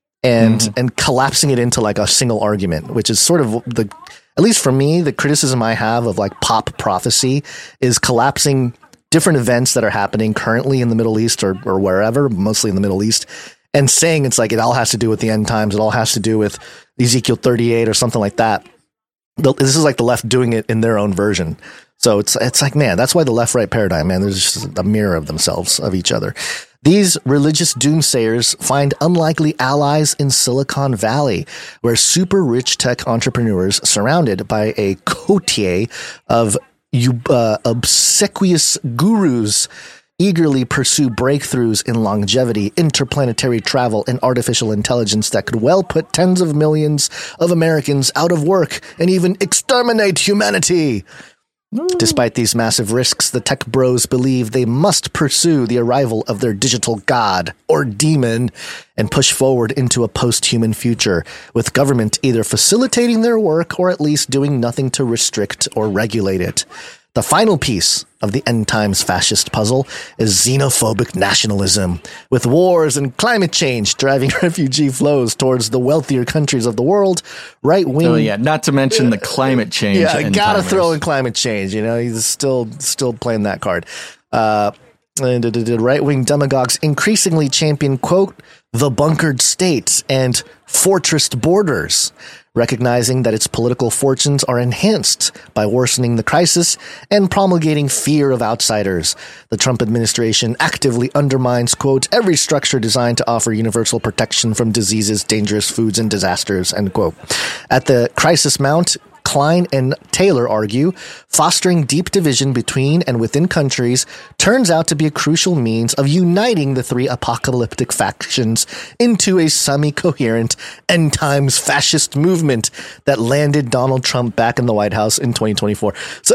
Speaker 1: and mm-hmm. and collapsing it into like a single argument, which is sort of the, at least for me, the criticism I have of like pop prophecy is collapsing different events that are happening currently in the Middle East or, or wherever, mostly in the Middle East, and saying it's like it all has to do with the end times. It all has to do with Ezekiel thirty-eight or something like that. This is like the left doing it in their own version. So it's it's like, man, that's why the left-right paradigm, man, there's just a mirror of themselves, of each other. These religious doomsayers find unlikely allies in Silicon Valley, where super rich tech entrepreneurs surrounded by a coterie of uh, obsequious gurus eagerly pursue breakthroughs in longevity, interplanetary travel, and artificial intelligence that could well put tens of millions of Americans out of work and even exterminate humanity. Mm. Despite these massive risks, the tech bros believe they must pursue the arrival of their digital god or demon and push forward into a post-human future, with government either facilitating their work or at least doing nothing to restrict or regulate it. The final piece of the end times fascist puzzle is xenophobic nationalism, with wars and climate change driving refugee flows towards the wealthier countries of the world. Right wing.
Speaker 2: Oh yeah, not to mention the climate change.
Speaker 1: Yeah,
Speaker 2: end
Speaker 1: gotta
Speaker 2: timers.
Speaker 1: throw in climate change. You know, he's still still playing that card. Uh, and the right wing demagogues increasingly champion, quote, the bunkered states and fortressed borders, recognizing that its political fortunes are enhanced by worsening the crisis and promulgating fear of outsiders. The Trump administration actively undermines, quote, every structure designed to offer universal protection from diseases, dangerous foods, and disasters, end quote. At the crisis mount, Klein and Taylor argue, fostering deep division between and within countries turns out to be a crucial means of uniting the three apocalyptic factions into a semi-coherent end times fascist movement that landed Donald Trump back in the White House in twenty twenty-four. So,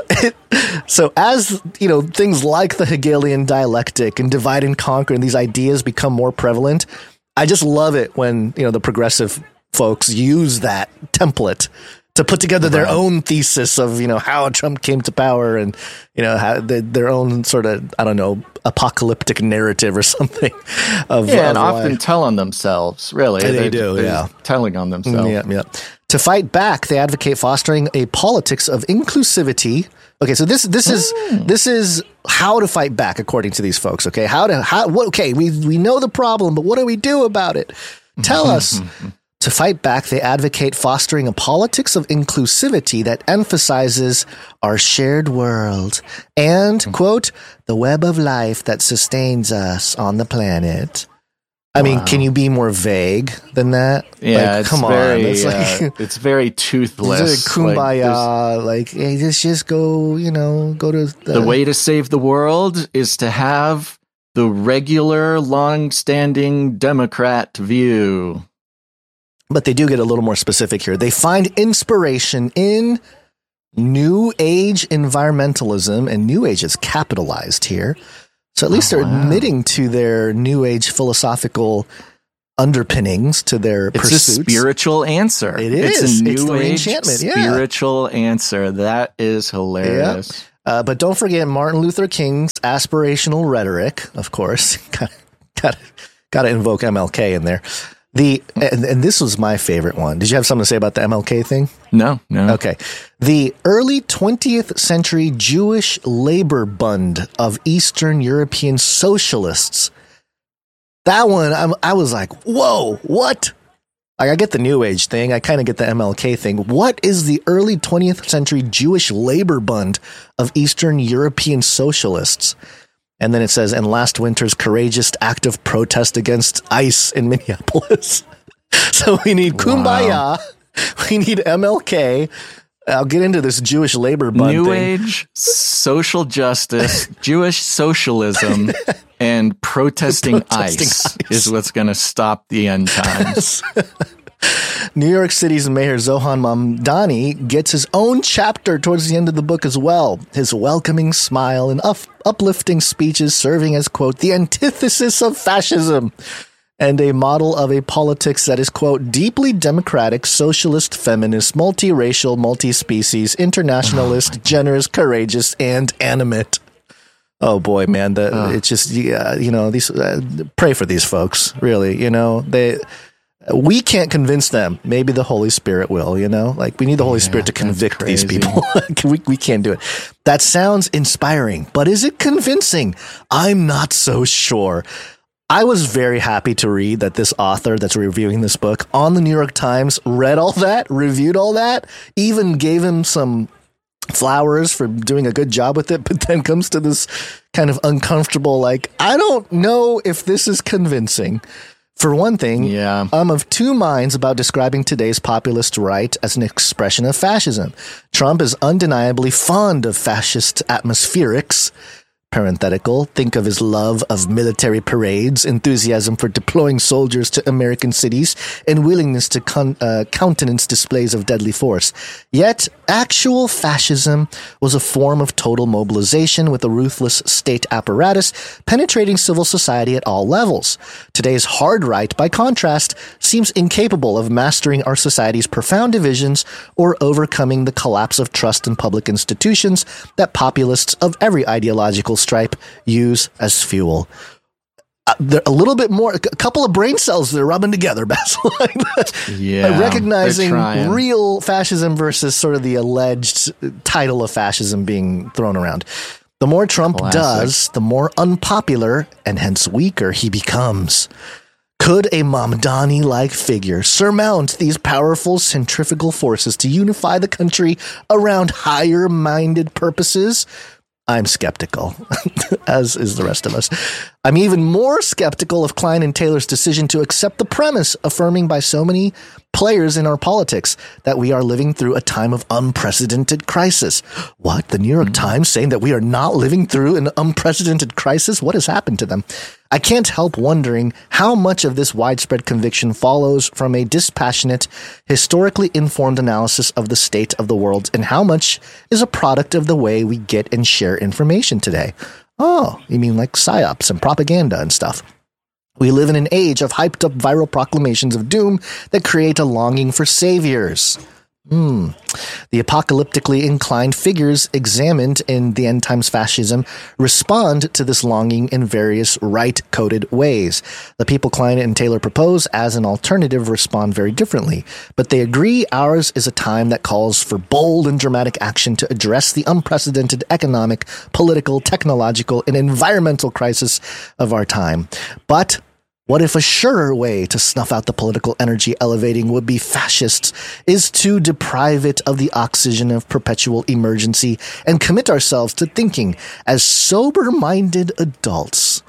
Speaker 1: so as, you know, things like the Hegelian dialectic and divide and conquer and these ideas become more prevalent, I just love it when, you know, the progressive folks use that template to put together their right. own thesis of, you know, how Trump came to power and, you know, how the, their own sort of, I don't know, apocalyptic narrative or something. Of,
Speaker 2: yeah,
Speaker 1: of
Speaker 2: and often
Speaker 1: why.
Speaker 2: tell on themselves, really.
Speaker 1: They
Speaker 2: they're,
Speaker 1: do,
Speaker 2: they're
Speaker 1: yeah.
Speaker 2: Telling on themselves.
Speaker 1: Yeah, yeah. To fight back, they advocate fostering a politics of inclusivity. Okay, so this this is mm. this is how to fight back, according to these folks. Okay, how to how what? Okay, we we know the problem, but what do we do about it? Tell us. To fight back, they advocate fostering a politics of inclusivity that emphasizes our shared world and, quote, the web of life that sustains us on the planet. I wow. mean, can you be more vague than that?
Speaker 2: Yeah,
Speaker 1: like,
Speaker 2: it's
Speaker 1: come
Speaker 2: very,
Speaker 1: on. It's, like,
Speaker 2: uh, it's very toothless.
Speaker 1: Kumbaya, like, like hey, just, just go, you know, go to the...
Speaker 2: The way to save the world is to have the regular, long-standing Democrat view.
Speaker 1: but they do get a little more specific here. They find inspiration in New Age environmentalism, and New Age is capitalized here. So at least oh, they're wow. admitting to their New Age philosophical underpinnings to their
Speaker 2: it's
Speaker 1: pursuits.
Speaker 2: It's a spiritual answer.
Speaker 1: It is.
Speaker 2: It's a New
Speaker 1: it's the
Speaker 2: Age
Speaker 1: enchantment. Yeah.
Speaker 2: spiritual answer. That is hilarious.
Speaker 1: Yep. Uh, but don't forget Martin Luther King's aspirational rhetoric, of course. Got got to invoke M L K in there. The and, and this was my favorite one. Did you have something to say about the M L K thing?
Speaker 2: No, no.
Speaker 1: Okay. The early twentieth century Jewish labor bund of Eastern European socialists. That one, I'm, I was like, whoa, what? Like, I get the New Age thing. I kind of get the M L K thing. What is the early twentieth century Jewish labor bund of Eastern European socialists? And then it says, in last winter's courageous act of protest against ICE in Minneapolis. So we need Kumbaya. Wow. We need M L K. I'll get into this Jewish labor bund
Speaker 2: New
Speaker 1: thing.
Speaker 2: Age, social justice, Jewish socialism, and protesting, protesting ICE, ICE is what's going to stop the end times.
Speaker 1: New York City's Mayor Zohan Mamdani gets his own chapter towards the end of the book as well. His welcoming smile and up- uplifting speeches serving as, quote, the antithesis of fascism and a model of a politics that is, quote, deeply democratic, socialist, feminist, multiracial, multi-species, internationalist, oh generous, courageous, and animate. Oh boy, man, the, oh. it's just, yeah, you know, these, uh, pray for these folks, really, you know, they... We can't convince them. Maybe the Holy Spirit will, you know? Like, we need the Holy yeah, Spirit to convict these people. we, we can't do it. That sounds inspiring, but is it convincing? I'm not so sure. I was very happy to read that this author that's reviewing this book on the New York Times read all that, reviewed all that, even gave him some flowers for doing a good job with it, but then comes to this kind of uncomfortable, like, I don't know if this is convincing. For one thing, yeah. I'm of two minds about describing today's populist right as an expression of fascism. Trump is undeniably fond of fascist atmospherics. Parenthetical, think of his love of military parades, enthusiasm for deploying soldiers to American cities, and willingness to con- uh, countenance displays of deadly force. Yet, actual fascism was a form of total mobilization with a ruthless state apparatus penetrating civil society at all levels. Today's hard right, by contrast, seems incapable of mastering our society's profound divisions or overcoming the collapse of trust in public institutions that populists of every ideological stripe use as fuel. Uh, they're a little bit more, a couple of brain cells that are rubbing together, Basil. yeah, uh, recognizing real fascism versus sort of the alleged title of fascism being thrown around. The more Trump Classic. does, the more unpopular and hence weaker he becomes. Could a Mamdani-like figure surmount these powerful centrifugal forces to unify the country around higher-minded purposes? I'm skeptical, as is the rest of us. I'm even more skeptical of Klein and Taylor's decision to accept the premise affirming by so many players in our politics that we are living through a time of unprecedented crisis. What? The New York mm-hmm. Times saying that we are not living through an unprecedented crisis? What has happened to them? I can't help wondering how much of this widespread conviction follows from a dispassionate, historically informed analysis of the state of the world and how much is a product of the way we get and share information today. Oh, you mean like psyops and propaganda and stuff. We live in an age of hyped up viral proclamations of doom that create a longing for saviors. Hmm. The apocalyptically inclined figures examined in the End Times Fascism respond to this longing in various right-coded ways. The people Klein and Taylor propose as an alternative respond very differently, but they agree ours is a time that calls for bold and dramatic action to address the unprecedented economic, political, technological, and environmental crisis of our time. But what if a surer way to snuff out the political energy elevating would-be fascists is to deprive it of the oxygen of perpetual emergency and commit ourselves to thinking as sober-minded adults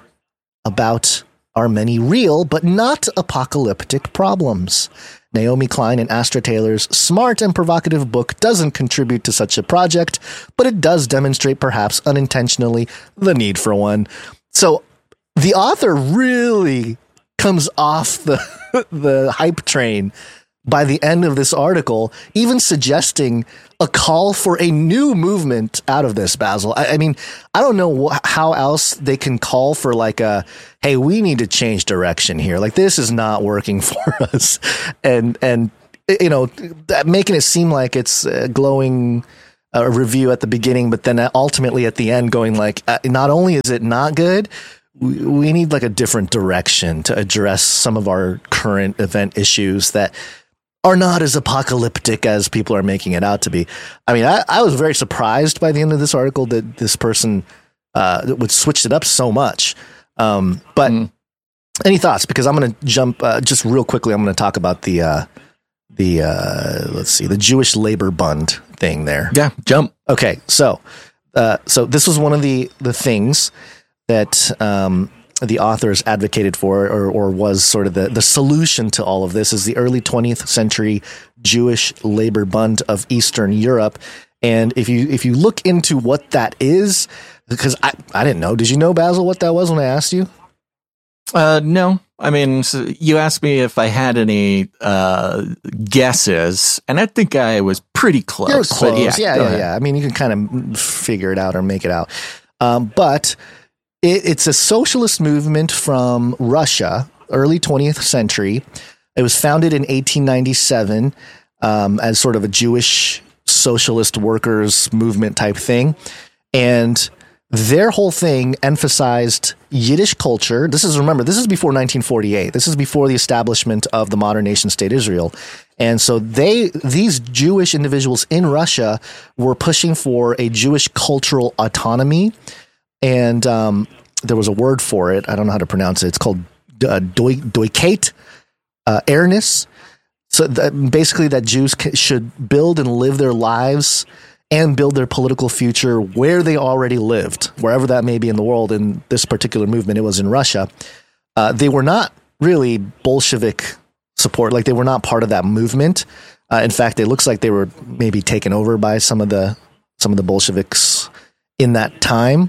Speaker 1: about our many real but not apocalyptic problems? Naomi Klein and Astra Taylor's smart and provocative book doesn't contribute to such a project, but it does demonstrate, perhaps unintentionally, the need for one. So the author really comes off the the hype train by the end of this article, even suggesting a call for a new movement out of this, Basil. I, I mean, I don't know wh- how else they can call for like a, hey, we need to change direction here. Like this is not working for us. And, and, you know, making it seem like it's a glowing uh, review at the beginning, but then ultimately at the end going like, uh, not only is it not good, we, we need like a different direction to address some of our current event issues that are not as apocalyptic as people are making it out to be. I mean, I, I was very surprised by the end of this article that this person uh, would switch it up so much. Um, but mm. any thoughts? Because I'm going to jump uh, just real quickly. I'm going to talk about the uh, the uh, let's see, the Jewish labor bund thing there.
Speaker 2: Yeah, jump.
Speaker 1: Okay, so uh, so this was one of the the things that um, the authors advocated for, or, or was sort of the, the solution to all of this, is the early twentieth century Jewish labor bund of Eastern Europe. And if you if you look into what that is, because I, I didn't know. Did you know, Basil, what that was when I asked you?
Speaker 2: Uh, no. I mean, so you asked me if I had any uh, guesses, and I think I was pretty close.
Speaker 1: You're close.
Speaker 2: Yeah,
Speaker 1: yeah, yeah, yeah. I mean, you can kind of figure it out or make it out. Um, but it, it's a socialist movement from Russia, early twentieth century. It was founded in eighteen ninety-seven um, as sort of a Jewish socialist workers movement type thing. And their whole thing emphasized Yiddish culture. This is, remember, this is before nineteen forty-eight. This is before the establishment of the modern nation state Israel. And so they, these Jewish individuals in Russia were pushing for a Jewish cultural autonomy. And um, there was a word for it. I don't know how to pronounce it. It's called uh, Doikeit, uh, airness. So that basically that Jews should build and live their lives and build their political future where they already lived, wherever that may be in the world. In this particular movement, it was in Russia. Uh, they were not really Bolshevik support. Like they were not part of that movement. Uh, in fact, it looks like they were maybe taken over by some of the some of the Bolsheviks in that time.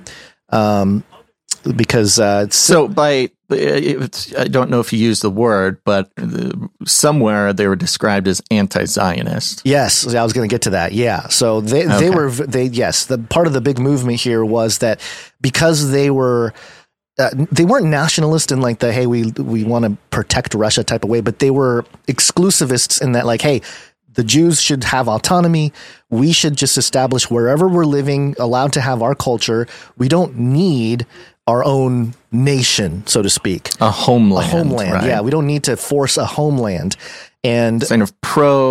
Speaker 1: Um, because uh, it's,
Speaker 2: so by it's, I don't know if you used the word, but somewhere they were described as anti-Zionist.
Speaker 1: Yes, I was going to get to that. Yeah, so they okay. they were they yes. The part of the big movement here was that because they were uh, they weren't nationalist in like the hey we we want to protect Russia type of way, but they were exclusivists in that like hey, the Jews should have autonomy. We should just establish wherever we're living, allowed to have our culture. We don't need our own nation, so to speak.
Speaker 2: A homeland.
Speaker 1: A homeland, right? Yeah. We don't need to force a homeland. And
Speaker 2: kind of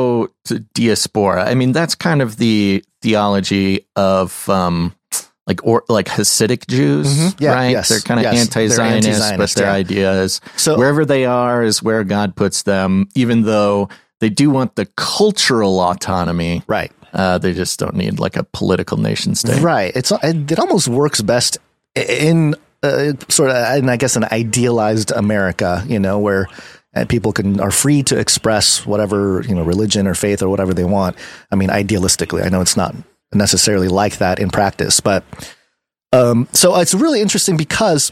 Speaker 2: pro-diaspora. I mean, that's kind of the theology of um, like or like Hasidic Jews, mm-hmm. yeah, right?
Speaker 1: Yes,
Speaker 2: they're kind of
Speaker 1: yes.
Speaker 2: anti-Zionist, anti-Zionist, but their yeah. idea is so, wherever they are is where God puts them, even though they do want the cultural autonomy.
Speaker 1: Right.
Speaker 2: Uh, they just don't need like a political nation state.
Speaker 1: Right. It's It almost works best in uh, sort of, and I guess, an idealized America, you know, where uh, people can are free to express whatever, you know, religion or faith or whatever they want. I mean, idealistically, I know it's not necessarily like that in practice, but um, so it's really interesting because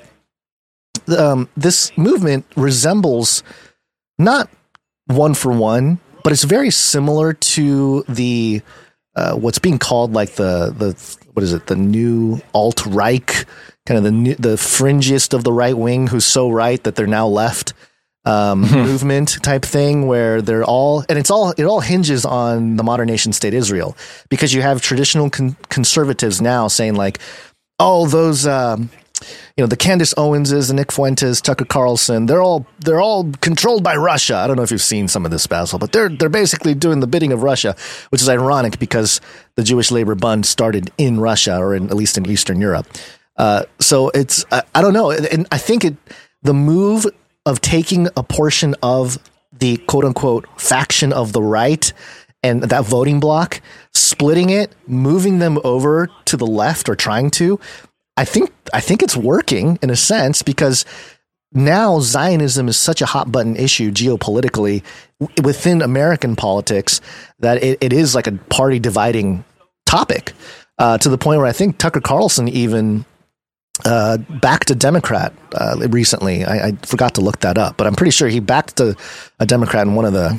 Speaker 1: um, this movement resembles not one for one, but it's very similar to the uh, what's being called like the the what is it the new alt-right, kind of the new, the fringiest of the right wing who's so right that they're now left um, movement type thing, where they're all and it's all it all hinges on the modern nation state Israel, because you have traditional con- conservatives now saying like, oh, those. Um, You know, the Candace Owenses, the Nick Fuentes, Tucker Carlson, they're all they're all controlled by Russia. I don't know if you've seen some of this, Basil, but they're they're basically doing the bidding of Russia, which is ironic because the Jewish labor bund started in Russia, or in, at least in Eastern Europe. Uh, so it's I, I don't know, and I think it the move of taking a portion of the quote unquote faction of the right and that voting bloc, splitting it, moving them over to the left, or trying to. I think I think it's working in a sense, because now Zionism is such a hot button issue geopolitically w- within American politics that it, it is like a party dividing topic uh, to the point where I think Tucker Carlson even uh, backed a Democrat uh, recently. I, I forgot to look that up, but I'm pretty sure he backed a, a Democrat in one of the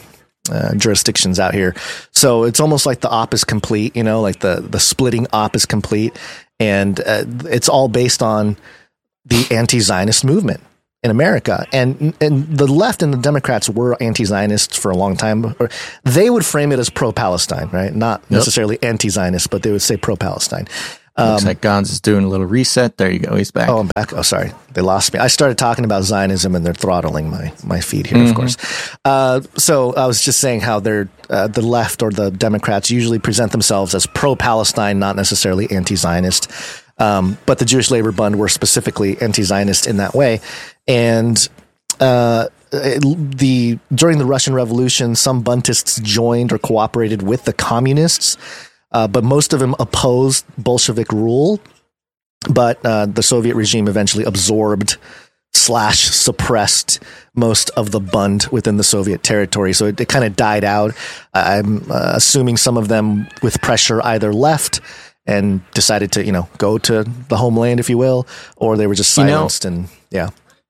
Speaker 1: uh, jurisdictions out here. So it's almost like the op is complete, you know, like the, the splitting op is complete. And uh, it's all based on the anti-Zionist movement in America. And and the left and the Democrats were anti-Zionists for a long time. They would frame it as pro-Palestine, right? Not
Speaker 2: yep.
Speaker 1: necessarily anti-Zionist, but they would say pro-Palestine. Um,
Speaker 2: Looks like Gons is doing a little reset. There you go. He's back.
Speaker 1: Oh, I'm back. Oh, sorry. They lost me. I started talking about Zionism and they're throttling my, my feed here, mm-hmm. of course. Uh, so I was just saying how they're, uh, the left or the Democrats usually present themselves as pro-Palestine, not necessarily anti-Zionist. Um, but the Jewish Labor Bund were specifically anti-Zionist in that way. And uh, the during the Russian Revolution, some Buntists joined or cooperated with the communists, uh, but most of them opposed Bolshevik rule. But uh, the Soviet regime eventually absorbed slash suppressed most of the Bund within the Soviet territory. So it, it kind of died out. I'm uh, assuming some of them with pressure either left and decided to, you know, go to the homeland, if you will, or they were just silenced. You know, and yeah,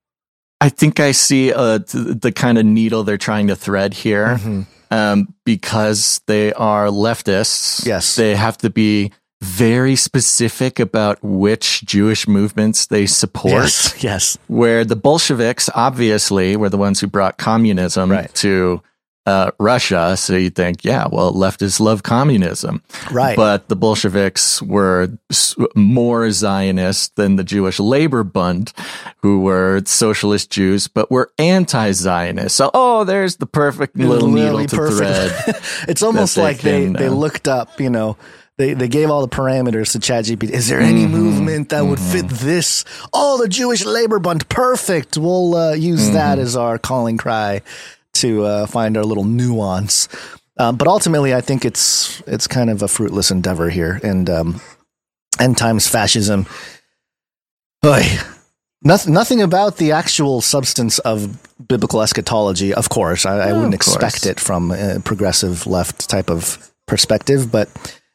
Speaker 2: I think I see uh, the, the kind of needle they're trying to thread here, mm-hmm. um, because they are leftists.
Speaker 1: Yes,
Speaker 2: they have to be very specific about which Jewish movements they support.
Speaker 1: Yes, yes.
Speaker 2: Where the Bolsheviks obviously were the ones who brought communism
Speaker 1: right.
Speaker 2: to Uh, Russia, so you think, yeah, well, leftists love communism,
Speaker 1: right?
Speaker 2: But the Bolsheviks were more Zionist than the Jewish Labor Bund, who were socialist Jews but were anti-Zionist. So, oh, there's the perfect little
Speaker 1: really
Speaker 2: needle to
Speaker 1: perfect.
Speaker 2: thread.
Speaker 1: It's almost
Speaker 2: they
Speaker 1: like
Speaker 2: can,
Speaker 1: they they
Speaker 2: uh,
Speaker 1: looked up, you know. They they gave all the parameters to ChatGPT. Is there any mm-hmm, movement that mm-hmm. would fit this? Oh, the Jewish Labor Bund, perfect. We'll uh, use mm-hmm. that as our calling cry to uh, find our little nuance. Um, but ultimately, I think it's it's kind of a fruitless endeavor here. And um, end times fascism, boy, nothing, nothing about the actual substance of biblical eschatology, of course. I, I wouldn't expect it from a progressive left type of perspective. But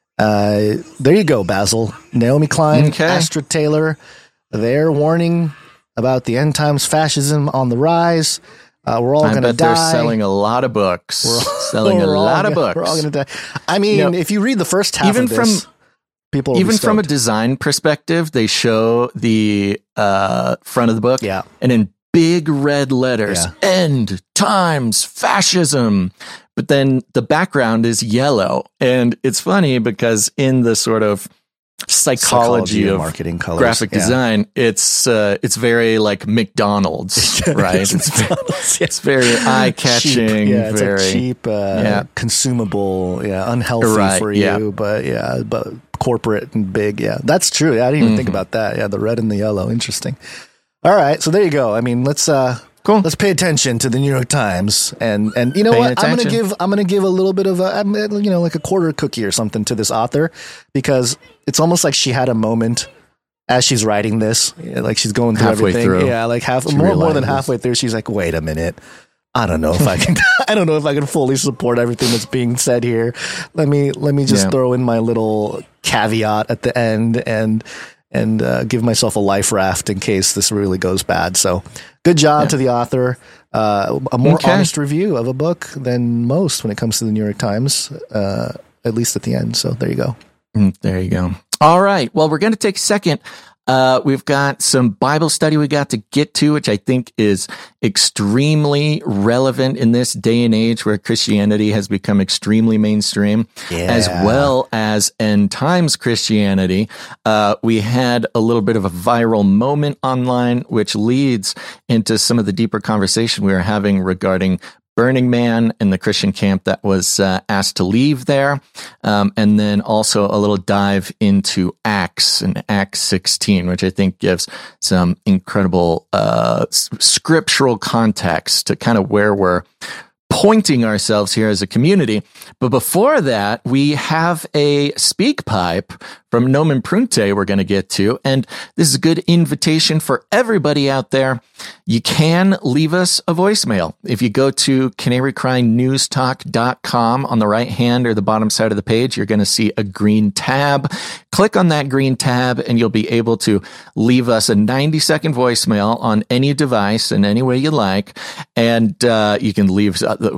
Speaker 1: uh, there you go, Basil. Naomi Klein,
Speaker 2: okay.
Speaker 1: Astrid Taylor, they're warning about the end times fascism on the rise. Uh, we're all going to die.
Speaker 2: They're selling a lot of books.
Speaker 1: We're all,
Speaker 2: selling
Speaker 1: we're
Speaker 2: a lot
Speaker 1: gonna,
Speaker 2: of books.
Speaker 1: We're all going to die. I mean, you know, if you read the first half
Speaker 2: even
Speaker 1: of this,
Speaker 2: from,
Speaker 1: people will
Speaker 2: even
Speaker 1: be
Speaker 2: from a design perspective, they show the uh, front of the book,
Speaker 1: yeah.
Speaker 2: and in big red letters,
Speaker 1: yeah.
Speaker 2: "End times fascism." But then the background is yellow, and it's funny because in the sort of psychology, psychology of
Speaker 1: marketing colors,
Speaker 2: graphic
Speaker 1: yeah.
Speaker 2: design, it's uh, it's very like McDonald's, right?
Speaker 1: it's,
Speaker 2: it's,
Speaker 1: McDonald's,
Speaker 2: very, it's very eye catching,
Speaker 1: yeah, it's
Speaker 2: very
Speaker 1: a cheap, uh,
Speaker 2: yeah.
Speaker 1: consumable, yeah, unhealthy
Speaker 2: right,
Speaker 1: for you,
Speaker 2: yeah.
Speaker 1: but yeah, but corporate and big, yeah, that's true. I didn't even mm-hmm. think about that. Yeah, the red and the yellow, interesting. All right, so there you go. I mean, let's uh,
Speaker 2: cool.
Speaker 1: Let's pay attention to the New York Times, and and you know
Speaker 2: Paying
Speaker 1: what?
Speaker 2: attention.
Speaker 1: I'm gonna give I'm gonna give a little bit of a you know like a quarter cookie or something to this author, because it's almost like she had a moment as she's writing this, like she's going through
Speaker 2: halfway
Speaker 1: everything.
Speaker 2: Through.
Speaker 1: Yeah, like half more more than halfway through. She's like, wait a minute. I don't know if I can. I don't know if I can fully support everything that's being said here. Let me let me just
Speaker 2: yeah.
Speaker 1: throw in my little caveat at the end and and uh, give myself a life raft in case this really goes bad. So, good job
Speaker 2: yeah.
Speaker 1: to the author. Uh, a more
Speaker 2: okay.
Speaker 1: honest review of a book than most when it comes to the New York Times, uh, at least at the end. So there you go.
Speaker 2: Mm, there you go. All right. Well, we're going to take a second. Uh, we've got some Bible study we got to get to, which I think is extremely relevant in this day and age where Christianity has become extremely mainstream,
Speaker 1: yeah.
Speaker 2: as well as end times Christianity. Uh, we had a little bit of a viral moment online, which leads into some of the deeper conversation we were having regarding Burning Man and the Christian camp that was uh, asked to leave there. Um, and then also a little dive into Acts and Acts sixteen, which I think gives some incredible uh, s- scriptural context to kind of where we're pointing ourselves here as a community. But before that, we have a speak pipe from Nomen Prunte we're going to get to. And this is a good invitation for everybody out there. You can leave us a voicemail. If you go to canary cry news talk dot com, on the right hand or the bottom side of the page, you're going to see a green tab. Click on that green tab and you'll be able to leave us a ninety second voicemail on any device in any way you like. And uh, you can leave uh,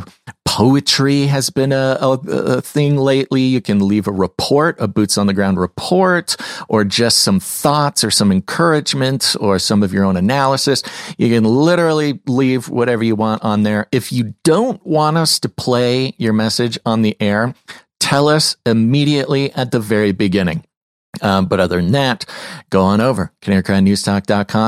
Speaker 2: Poetry has been a, a, a thing lately. You can leave a report, a boots on the ground report, or just some thoughts or some encouragement or some of your own analysis. You can literally leave whatever you want on there. If you don't want us to play your message on the air, tell us immediately at the very beginning. Um, but other than that, go on over, canary cry news talk dot com.